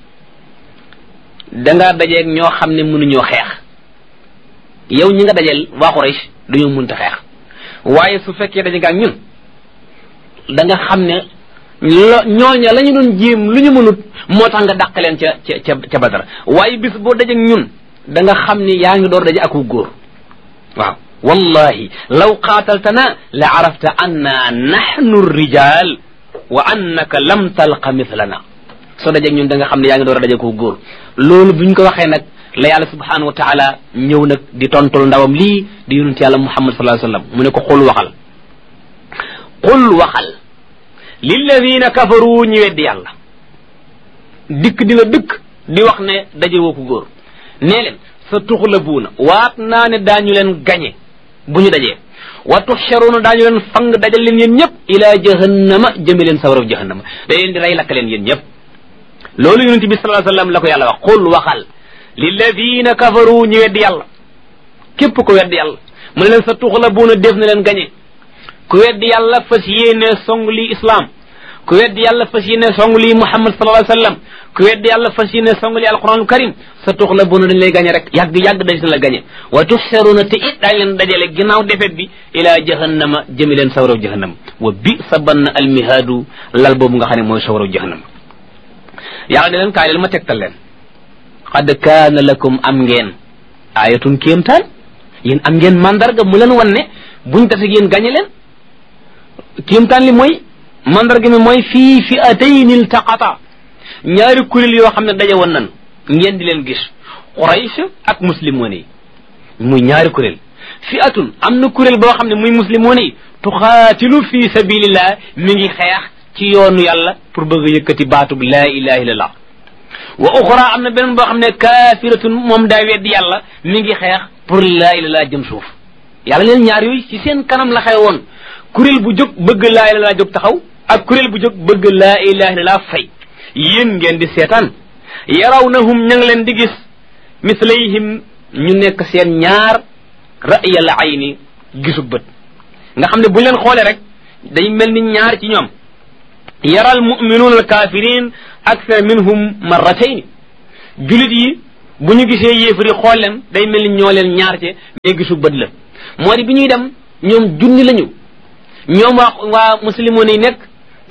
dangaa dajeeg ñoo xam ne mënuñoo xeex yow ñi nga dajeel waa Quraysh dañoo mënta xeex waaye su fekkee daje nga ak ñun da nga xam ne ñooña la ñu doon jéem lu ñu mënut moo tax nga dàq leen ca Badar waaye bis boo dajeeg ñun da nga xam ne yaa ngi door daje aku góor waaw wallahi law qaataltana la arafta anna nahnu rijal wa annaka lam talqa mithlana soo dajeeg ñun da nga xam ne yaa ngi door a daje aku góor loolu buñ ko waxee nag la yàlla subhanahu wa taala ñëw nag di tontul ndawam lii di yonent yàlla muhammad sallallahu alayhi wa sallam mu ne ko qul waxal lilladina kafaru ñu weddi yàlla dikk di la dëkk di wax ne daje woo ko góor nee leen sa tuxlabuuna waat naa ne daañu leen gañe bu ñu dajee wa tuxsharuuna daañu leen fang dajal leen yéen ñëpp ila jahannama jëme leen sawaraw jahannama da leen di rey lakk leen yéen ñëpp loolu yonent bi sallallahu alayhi wa sallam la ko yàlla wax qul waxal lilladina kafaru ñu weddi yàlla képp ko weddi yàlla mu ne leen sa tuxlabuuna def na leen gañe ku weddi yàlla fas yéene song lii islam ku weddi yàlla fas yéene song lii muhammad sallallahu alayhi wa sallam ku weddi yàlla fas yéene song lii alquranul karim sa tuxlabuuna dañ lay gañe rek yàgg dañ la gañe wa tuxsharuuna te it daañ leen dajale ginnaaw defet bi ila jahannama jëmi leen sawaraw jahannama wa bi sa bann almihaadu lal boobu nga xam ne mooy sawaraw jahannama yàlla da leen kaay leen ma tegtal leen qad kaana lakum am ngeen ayatun kéemtaan yéen am ngeen mandarga mu leen wan ne buñ tase yéen gañe leen kéemtaan li mooy mandarga mi mooy fii fi'atayni iltaqata ñaari kuréel yoo xam ne daje woon nan ngeen di leen gis Quraysh ak muslimoon yi muy ñaari kuréel fi'atun am na kuréel boo xam ne muy muslimoon yi tuxaatilu fi sabilillah mi ngi xeex ci yoonu yàlla pour bëgg a yëkkati baatub laa ilaha illallah wa uxra am na beneen boo xam ne kaafiratun moom daa weddi yàlla mi ngi xeex pour laa ilaha illallah jëm suuf yàlla leen ñaar yooyu ci seen kanam la xew woon kuréel bu jóg bëgg laa ilaha illallah jóg taxaw ak kuréel bu jóg bëgg laa ilaha illallah fay yéen ngeen di seetaan yarawnahum ña ngi leen di gis mislayhim ñu nekk seen ñaar ra'yal ayni gisu bët nga xam ne buñ leen xoolee rek day mel ni ñaar ci ñoom yaral muminuuna al kafirin akthar minhum marratayn julit yi bu ñu gisee yéefari xool leen day mel ni ñoo leen ñaar ci mais gisu bët la moo di bi ñuy dem ñoom junni lañu ñoom waa muslimoon yi nekk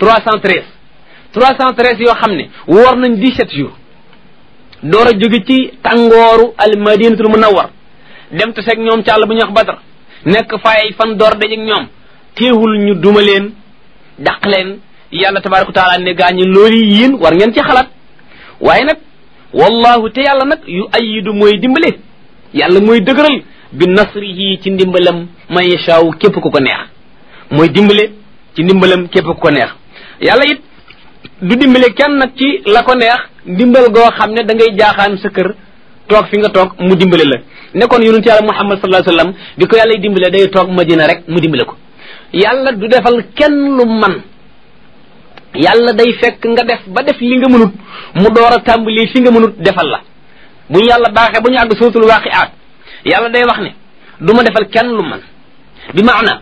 313 yoo xam ne woor nañ 17 jours door a jóge ci tàngooru al madinatul munawwar dem te seeg ñoom ci àll bu ñuy wax Badar nekk fay fan door dajeeg ñoom teewul ñu duma leen dàq leen yàlla tabaraka taala ne gaa ñi loolu yéen war ngeen ci xalaat waaye nag wallahu te yàlla nag yu ayidu mooy dimbale yàlla mooy dëgëral bi nasrihi ci ndimbalam man yashaaw képp ku ko neex mooy dimbale ci ndimbalam képp ku ko neex yàlla it du dimbale kenn nag ci la ko neex dimbal goo xam ne da ngay jaaxaan sa kër toog fi nga toog mu dimbale la nekkoon yonent yàlla Muhammad sallallahu alayhi wasallam bi ko yàlla dimbale day toog Madina rek mu dimbale ko yàlla du defal kenn lu man yàlla day fekk nga def ba def li nga mënut mu door a tàmbali fi nga mënut defal la bu ñu yàlla baaxee bu ñu àgg suutul waaqiaat yàlla day wax ne du ma defal kenn lu man bi maana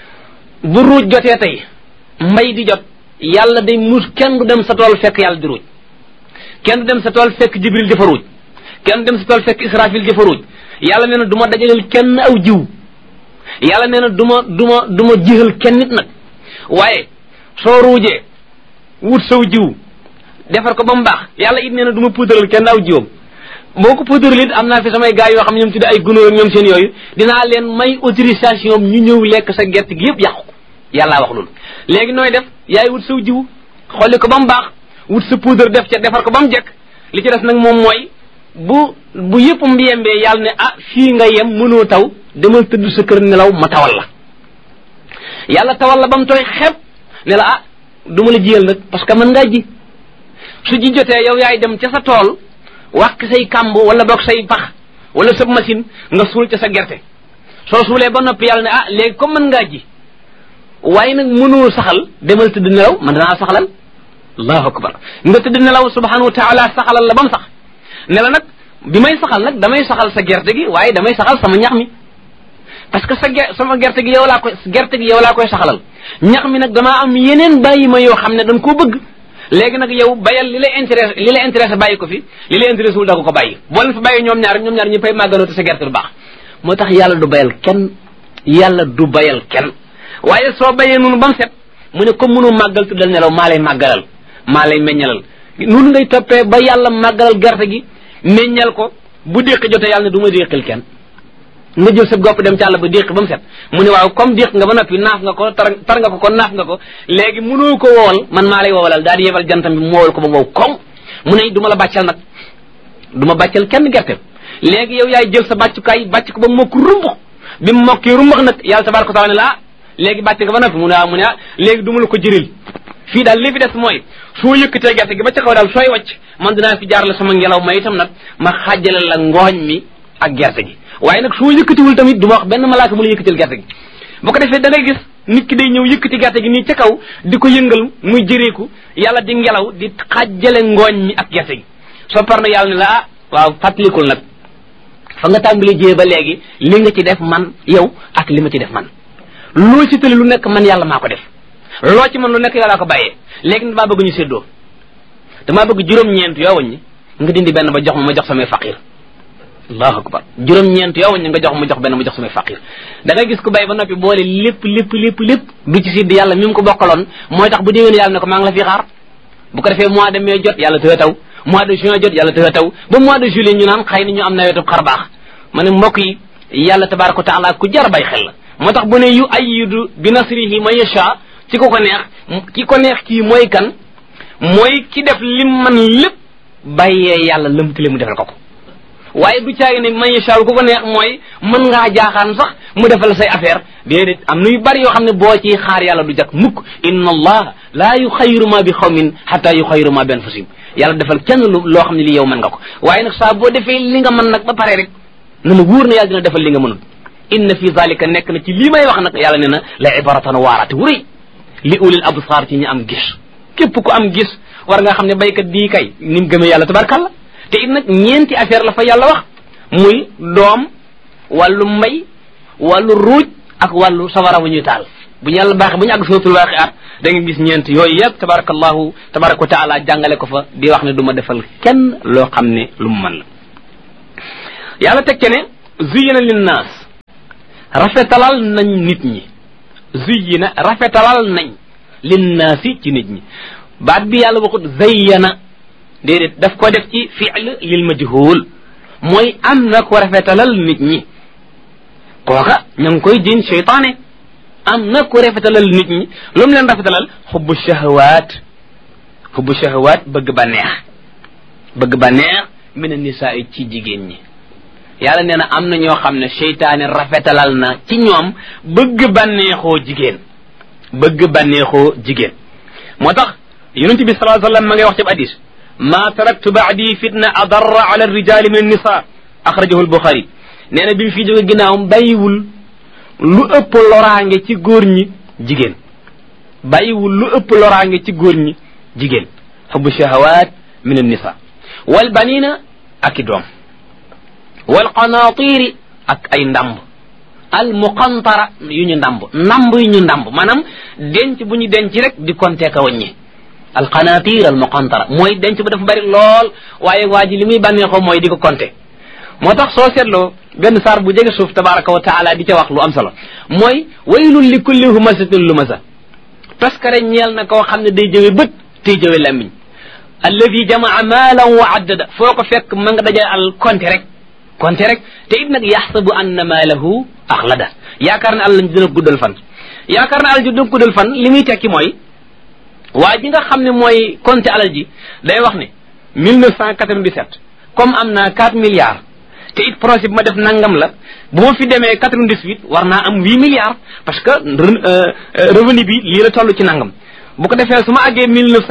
bu ruuj jotee tey mbay di jot yàlla day muus kenn du dem sa tool fekk yàlla di ruuj kenn du dem sa tool fekk jibril di fa ruuj kenn du dem sa tool fekk israfil di fa ruuj yàlla nee na du ma dajaleel kenn aw jiw yàlla nee na du ma jixal kenn nit nag waaye soo ruujee wut saw jiw defar ko ba mu baax yàlla it nee na du ma puudaral kenn aw jiwam boo ko puudaral it am naa fi samay gars yoo xam ne ñoom tudde ay gunóor ñoom seen yooyu dinaa leen may autorisation ñu ñëw lekk sa gerte gi yëpp yàqu ko yàllaa wax loolu léegi nooy def yaay wut saw jiw xolli ko ba mu baax wut sa poudre def ca defar ko ba mu jekk li ci des nag moom mooy bu yëpp mbiyembee yàlla ne ah fii nga yem mënoo taw demal tëdd sa kër nelaw ma tawal la yàlla tawal la ba mu tooy xeeb ne la ah du ma la jiyal nag parce que mën ngaa ji su ji jotee yow yaay dem ca sa tool wax say kàmb wala boog say pax wala sa machine nga suul ca sa gerte soo suulee ba noppi yàlla ne ah léegi comme mën ngaa ji waaye nag mënoo saxal demal tëdd nelaw man danaa saxalal allahu akbar nga tëdd nelaw subhanahu wa taala saxalal la ba mu sax ne la nag bi may saxal nag damay saxal sa gerte gi waaye damay saxal sama ñax mi parce que sama gerte gi yow laa koy saxalal ñax mi nag damaa am yeneen bàyyi ma yoo xam ne dañ koo bëgg léegi nag yow bayal li la intéressé bàyyi ko fi li la intéressé wul da ko bàyyi boo leen fa bàyyi ñoom ñaar ñëppay màggaloo te sa gerte du baax moo tax yàlla du bayal kenn waaye soo bayee noonu ba mu set mu ne comme mënu màggal tuddal nelaw maa lay màggalal maa lay meññalal noonu ngay toppee ba yàlla màggalal gerte gi meññal ko bu déqi jotee yàlla ne du ma déqil kenn nga jël sa gopp dem ci àll ba déq ba mu set mu ne waaw comme déq nga ba noppi naaf nga ko tar nga ko kon naaf nga ko léegi mënoo ko woowal man maa lay woowalal daal di yebal jantam bi mu woowal ko ba wow koŋ mu ne du ma la bàccal nag du ma bàccal kenn gerte léegi yow yaay jël sa bàccukaay bàcc ko ba mu mokk rumbux bi mu mokkee rumbax nag yàlla tabaraka wa taala ne la léegi bàcc nga ba noppi mu ne léegi du ma la ko jëril fii daal li fi des mooy soo yëkkatee gerte gi ba ca kaw daal sooy wàcc man dinaa fi jaar la sama ngelaw ma itam nag ma xàjjale la ngooñ mi ak gerte gi waaye nag soo yëkkatiwul tamit du ma wax benn malaaka mu la yëkkatil gerte gi boo ko defee da ngay gis nit ki day ñëw yëkkati gerte gi nii ca kaw di ko yëngal muy jëreeku yàlla di ngelaw di xàjjale ngooñ mi ak gerte gi soo par na yàlla ne la ah waaw fàttalikul nag fa nga tàmbali jiyee ba léegi li nga ci def man yow ak li ma ci def man loo ci tëli lu nekk man yàlla maa ko def loo ci man lu nekk yàllaa ko bàyyee léegi damaa bëgg ñu séddoo damaa bëgg juróom-ñeent yoo waññi nga dindi benn ba jox ma jox samay faqir allahu akbar juróom-ñeent yoo waññi nga jox ma jox benn ma jox samay faqir da ngay gis ku bay ba noppi boole lépp du ci sédd yàlla mi mu ko bokkaloon mooy tax bu déwénee yàlla ne ko maa ngi la fi xaar bu ko defee mois de mai jot yàlla tëë taw mois de juin jot yàlla tëë taw ba mois de juillet ñu naan xëy na ñu am nawetu xar baax ma ne mbokk yi yàlla tabaraka wa taala ku jar bay xel la moo tax bu ne yu ayyidu bi nasrihi man yasha ci ko neex kii mooy kan mooy ki def lim man lépp bàyyee yàlla lëmtale mu defal ko waaye du caagi ne man yasha ku ko neex mooy mën ngaa jaaxaan sax mu defal say affaire déedéet am na yu bari yoo xam ne boo ci xaar yàlla du jak mukk inna allah laa yuxayyiru ma bi xawmin hatta yuxayyiru ma bi anfusihim yàlla defal kenn loo xam ne li yow mën nga ko waaye nag saa boo defee li nga mën nag ba pare rek na la wóor na yàlla dina defal li nga mënul inna fi zalika nekk na ci lii may wax nag yàlla ne na la ibaratan waaraate wu rëy li ulil absar ci ñi am gis képp ku am gis war nga xam ne baykat bii kay ni mu gëmee yàlla tabarkalla te it nag ñeenti affaire la fa yàlla wax muy doom wàllu mbay wàllu ruuj ak wàllu sawara wu ñuy taal bu ñu yàlla baaxee bu ñu àgg suratul waaqi'a da nga gis ñeent yooyu yëpp tabarakallahu tabaraka wa taala jàngale ko fa di wax ne du ma defal kenn loo xam ne lu mu mën la yàlla teg ce ne zuyina linnaas rafetalal nañ nit ñi zuyina rafetalal nañ linnaasi ci nit ñi baat bi yàlla waxut zayyana déedéet daf ko def ci fi'l lil majhul mooy am na ko rafetalal nit ñi kooka ña ngi koy jiin seytaane am na ko rafetalal nit ñi lu mu leen rafetalal xubbu shahawaat bëgg ba neex min an-nisaa ci jigéen ñi yàlla nee na am na ñoo xam ne seytaane rafetalal na ci ñoom bëgg bànneexoo jigéen moo tax yonent bi sallallahu alayhi wa sallam ma ngay wax ci hadis ma taraktu ba'di fitna adarra ala ar-rijali min an-nisa akhrajahu al-Bukhari nee na bi mu fi jóge ginnaawam bàyyiwul lu ëpp loraange ci góor ñi jigéen hubbu shahawat min an-nisa wal banina ak i doom wal qanaatiri ak ay ndamb al muqantara yu ñu ndamb maanaam denc bu ñu denc rek di compter ka wàññi al qanatir al muqantara mooy denc bu dafa bari lool waaye waa ji li muy bànneexoo mooy di ko compter moo tax soo seetloo benn saar bu jege suuf tabaraka wa taala di ca wax lu am solo mooy waylun li kulli humazatin lumasa taskare ñeel na koo xam ne day jëwe bët tey jëwe làmmiñ alladi jamaa maalan wa addada foo ko fekk ma nga dajal al compter rek te it nag yaxsabu anna maalahu axlada yaakaar ne àll lañ dina guddal fan li muy tekki mooy waa ji nga xam ne mooy compter alal ji day wax ne 1997 comme am naa 4 milliards te it projet bi ma def nangam la bu ma fi demee 98 war naa am 8 milliards parce que revenu bi lii la toll ci nangam bu ko defee su ma àggee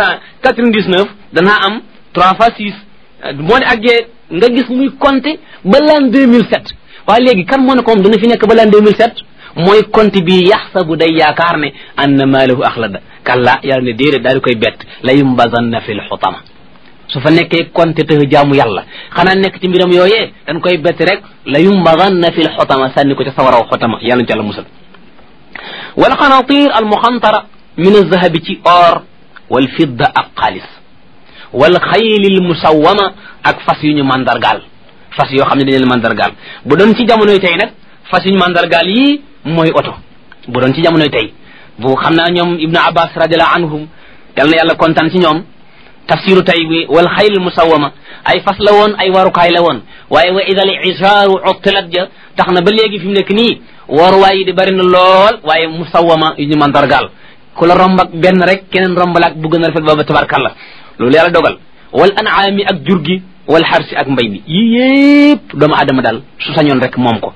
1999 danaa am 3 fois 6 moo ne àggee nga gis muy compter ba l'an 2007 waaye léegi kan moo ne ko moom dana fi nekk ba l'an 2007 mooy compte bi yaxsabu day yaakaar ne anna maalahu axlada kalla yàlla ne déedéet daal di koy bett la yumbazanna fil xutama su fa nekkee compte te jaamu yàlla xanaa nekk ci mbiram yooyee dañ koy bett rek la yumbazanna fil xutama sànni ko ca sawaraw xutama yàlla ci yàlla musal wal qanatir al muxantara min alzahabi ci or wal fidda ak xaalis wal xaylil musawwama ak fas yu ñu mandargaal fas yoo xam ne dañu leen mandargaal bu doon ci jamonoy tey nag fas yu ñu mandargaal yii mooy oto bu doon ci jamonoy tey bu xam naa ñoom ibnu abbas radiallahu anhum yal na yàlla kontaan ci ñoom tafsiru tey bi wal xaylil musawwama ay fas la woon ay warukaay la woon waaye wa idal isaaru uttilat ja tax na ba léegi fi mu nekk nii waruwaay yi di bari na lool waaye musawwama yu ñu mandargaal ku la romb ak benn rek keneen rombalaak bu gën a rafet booba tabarkalla loolu yàlla dogal wal anaami ak jur gi wal xarsi ak mbay mi yii yépp doomu adama daal su sañoon rek moom ko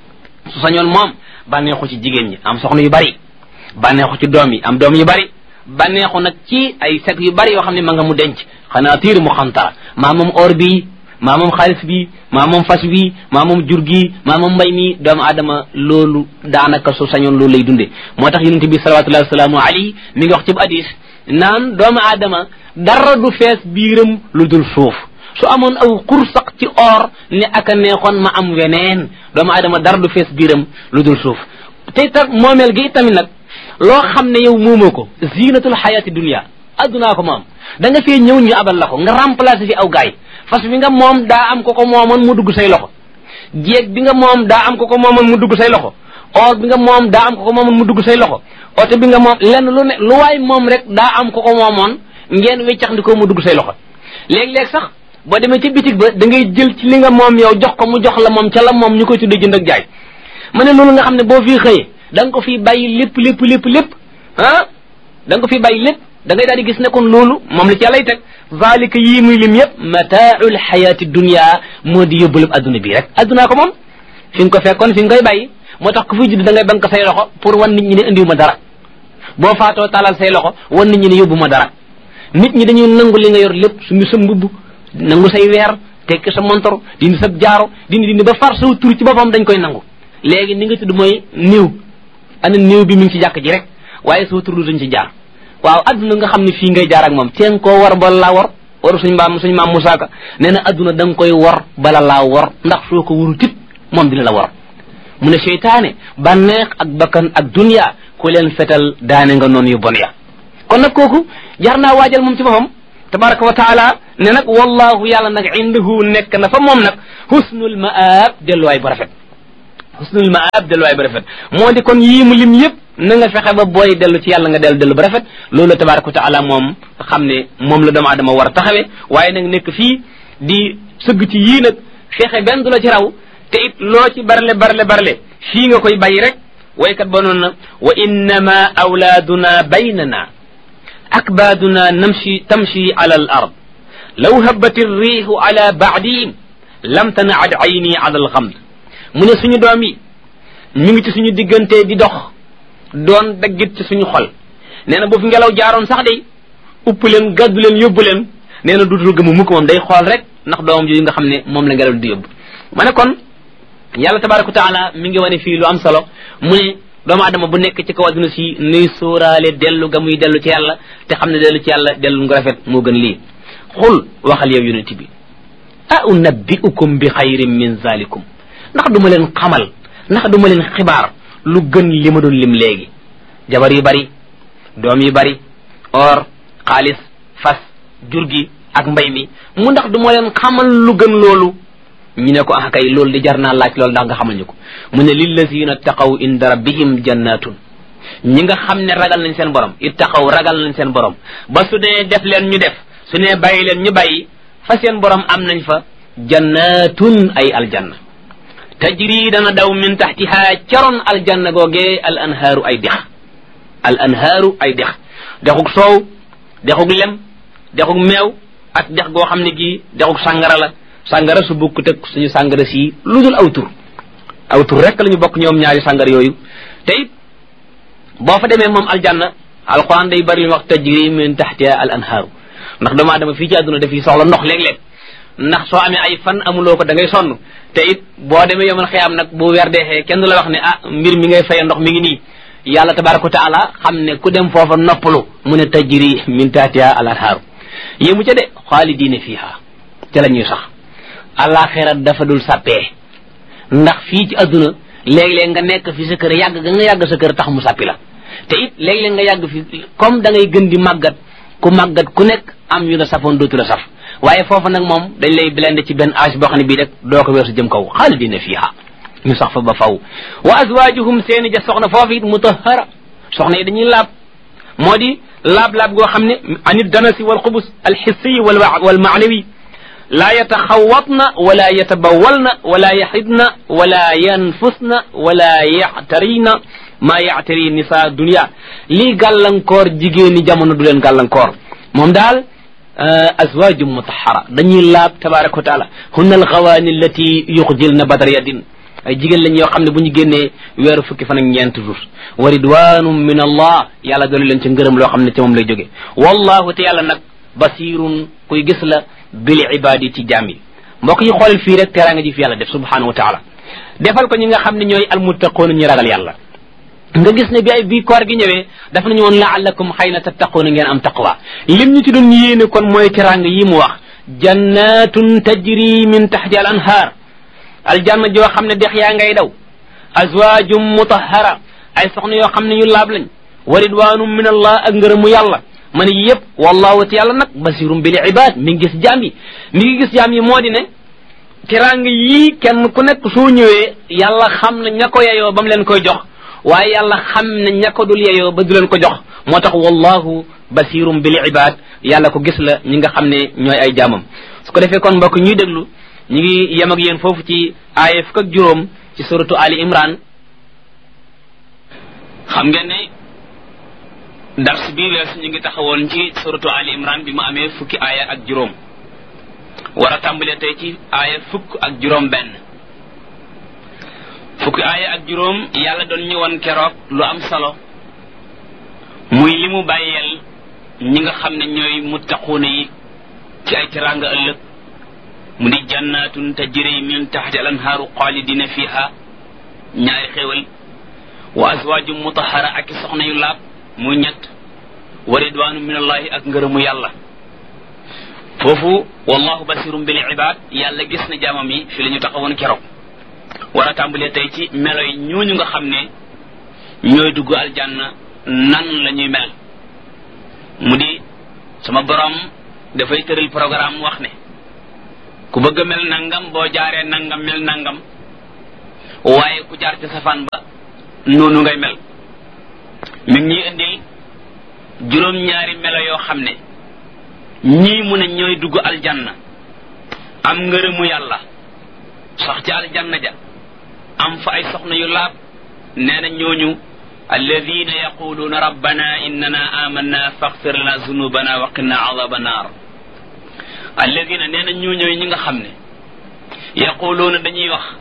su sañoon moom bànneexu ci jigéen ñi am soxna yu bari bànneexu ci doom yi am doom yu bari bànneexu nag ci ay sek yu bari yoo xam ne ma nga mu denc xanaa tiir mu xantara maa moom or bii maa moom xaalis bi maa moom fas wi maa moom jur gi maa moom mbay mi doomu adama loolu daanaka su sañoon loolu lay dunde moo tax yonente bi salawatullahi wasalaamu alayhi mi ngi wax ci hadis naan doomu adama dara du fees biiram lu dul suuf su amoon aw xursaq ci or ne aka neexoon ma am weneen doomu adama dara du fees biiram lu dul suuf te itam moomeel gi itamit nag loo xam ne yow moomoo ko zinatul xayati dunia addunaa ko moom da nga fee ñëw ñu abal la ko nga remplacer fi aw gaay fas bi nga moom daa am ko ko moomoon mu dugg say loxo jéeg bi nga moom daa am ko ko moomoon mu dugg say loxo or bi nga moom daa am ko ko moomoon mu dugg say loxo oto bi nga moom lenn lu ne lu waay moom rek daa am ko ko moomoon ngeen weccax ndi ko mu dugg say loxo léeg-léeg sax boo demee ci bitig ba da ngay jël ci li nga moom yow jox ko mu jox la moom ca la moom ñu koy tuddee jënd ak jaay ma ne loolu nga xam ne boo fii xëyee da nga ko fii bàyyi lépp ah da nga ko fii bàyyi lépp da ngay daal di gis ne kon loolu moom la ci yàllay teg zalika yii muy lim yëpp mataaul xayaati dunia moo di yóbbalub adduna bii rek addunaa ko moom fi nga ko fekkoon fi nga koy bàyyi moo tax ku fiy judd da ngay bank say loxo pour wan nit ñi ne indiwu ma dara boo faatoo talal say loxo wan nit ñi ne yóbbu ma dara nit ñi dañuy nangu li nga yor lépp suñu sa mbubb nangu say weer tekki sa montor dindi sa jaaro dindi ba far saw tur ci boppam dañ koy nangu léegi ni nga tudd mooy néew ana néew bi mi ngi ci jàkk ji rek waaye saw tur dañ ci jaar waaw adduna nga xam ne fii ngay jaar ak moom teen koo war bala laa war waru suñ maam Musaa Ka nee na adduna da nga koy war bala laa war ndax soo ko waru tit moom dina la war mu ne seytaane bànneex ak bakkan ak dunya ku leen fetal daane nga noonu yu bon ya kon nag kooku jar naa waajal moom ci boppam tabaraka wa taala ne nag wallahu yàlla nag indahu nekk na fa moom nag husnul maab delluwaay bu rafet husnul maab delluwaay bu rafet moo di kon yii mu lim yëpp na nga fexe ba booy dellu ci yàlla nga dellu bu rafet loolu tabaraka wa taala moom xam ne moom la doomu aadama war a taxawee waaye nag nekk fii di sëgg ci yii nag fexe benn du la ci raw te it loo ci barle fii nga koy bàyyi rek waykat ba noonu na wa innama awlaaduna baynana akbaaduna tamshi ala al ard law habati riihu ala baadihim lam tanaad ayni ala al xamd mu ne suñu doom yi ñu ngi ci suñu diggante di dox doon daggit ci suñu xol nee na bu fi ngelaw jaaroon sax day upp leen gàddu leen yóbbu leen nee na duutul gëmu mukk moom day xool rek ndax doomam jooju nga xam ne moom la ngelaw di yóbbu ma ne kon yàlla tabaraka wa taala mi ngi wane fii lu am solo mu ne doomu adama bu nekk ci kaw adduna si nuy sóoraale dellu ga muy dellu ci yàlla te xam ne dellu ci yàlla dellu nga rafet moo gën lii xul waxal yow yonent bi a unabbiukum bi xayrin min zalikum ndax du ma leen xamal ndax du ma leen xibaar lu gën li ma doon lim léegi jabar yu bari doom yu bari or xaalis fas jur gi ak mbay mi mu ndax du ma leen xamal lu gën loolu ñu ne ko ah kay loolu di jar naa laaj loolu ndax nga xamal ñu ko mu ne lillazina taqaw inda rabbihim jannatun ñi nga xam ne ragal nañ seen borom ittaqaw ragal nañ seen borom ba su dee def leen ñu def su ne bàyyi leen ñu bàyyi fa seen borom am nañ fa jannatun ay aljanna tajri dana daw min taxtiha caroon aljanna googee al anhaaru ay dex al anhaaru ay dex dexug soow dexug lem dexug meew ak dex goo xam ne gii dexug sàngara la sàngara su bukk teg suñu sàngara si lu dul aw tur rek la ñu bokk ñoom ñaari sàngara yooyu te it boo fa demee moom aljanna alquran day bari lu wax tajri min taxtiha al anhaaru ndax doomu aadama fii ci àdduna dafiy soxla ndox léeg-léeg ndax soo amee ay fan amuloo ko da ngay sonn te it boo demee yomal xiyaam nag bu weer deexee kenn du la wax ne ah mbir mi ngay faye ndox mi ngi nii yàlla tabaraka wa taala xam ne ku dem foofa noppalu mu ne tajri min taxtiha al anhaaru yému ca de xaalidiina fiiha ca la ñuy sax alaxira dafa dul sàppee ndax fii ci adduna léeg-léeg nga nekk fi sa kër yàgg ga nga yàgg sa kër tax mu sàppi la te it léeg-léeg nga yàgg fi comme da ngay gën di màggat ku nekk am yu la safoon dootu la saf waaye foofu nag moom dañ lay blende ci benn âge boo xam ne bii rek doo ko weesu jëm kaw xaalidina fiha ñu sax fa ba faw wa azwajuhum seeni ja soxna foofu it mutahara soxna yi dañuy laab moo di laab goo xam ne anit danasi wal xubus al xissiyi wal maanawi laa yataxawatna wala yatabawalna wala yaxidna wala yanfusna wala yaxtarina maa yaxtari nisa dunia lii gàllankoor jigéeni jamono du leen gàllankoor moom daal azwajum mutahara dañuy laab tabaraka wa taala hunna alxawaani allati yuxjilna badar yadin ay jigéen lañ yoo xam ne bu ñu génnee weeru fukki fan ak ñeent jours wa ridwanum min allah yàlla doolu leen ci ngërëm loo xam ne ci moom lay jóge wallahu te yàlla nag basirun kuy gis la bil ibadi ci jaam yi mbokk yi xoolal fii rek teraanga ji fi yàlla def subhanahu wa taala defal ko ñi nga xam ne ñooy almuttaqoon ñi ragal yàlla nga gis ne bi koor gi ñëwee daf nañu woon laallakum xëy na tattaquuna ngeen am taqwa lim ñu ci doon yéene kon mooy teraanga yi mu wax jannatun tajri min taxti al anhaar aljanna joo xam ne dex yaa ngay daw azwaajum mutahara ay soxna yoo xam ne ñu laab lañ wa ridwanum min allah ak ngërëmu yàlla ma ne yëpp wallahu te yàlla nag basirum bil ibad mi ngi gis jaam yi moo di ne teraanga yii kenn ku nekk soo ñëwee yàlla xam na ña ko yeyoo ba mu leen koy jox waaye yàlla xam ne ña ko dul yeyoo ba du leen ko jox moo tax wallahu basirum bil ibad yàlla ko gis la ñi nga xam ne ñooy ay jaamam su ko defee kon mbokk ñuy déglu ñu ngi yem ak yéen foofu ci aaya fukk ak juróom ci suratu Ali Imran xam ngeen ne dars bii weesu ñu ngi taxawoon ci suratu Ali Imran bi mu amee fukki aaya ak juróom war a tàmbalee tey ci aaya fukk ak juróom benn fukki aaya ak juróom yàlla doon ñu woon keroog lu am solo muy li mu bàyyeel ñi nga xam ne ñooy muttaquuna yi ci ay teraanga ëllëg mu di jannatun tajri min taxti al anhaaru xaalidina fiha ñaari xéewal wa azwaajum mutahara ak i soxna yu laab muy ñett wa ridwaanu min allahi ak ngërëmu yàlla foofu wallahu basirum bil ibad yàlla gis na jaamam yi fi la ñu taxawoon keroog war a tàmbalee tey ci melo yi ñooñu nga xam ne ñooy dugg aljanna nan la ñuy mel mu di sama borom dafay tëral programme wax ne ku bëgg a mel nangam boo jaaree nangam mel nangam waaye ku jaar ci safaan ba noonu ngay mel mi ngi ñuy indil juróom-ñaari melo yoo xam ne ñii mu ne ñooy dugg aljanna am ngërëmu yàlla sax ci aljanna ja am fa ay soxna yu laab nee na ñooñu alladina yaquluuna rabbana innana amanna faghfir lana zunubana wa qina adaba naar alladina nee na ñooñooy ñi nga xam ne yaquluuna dañuy wax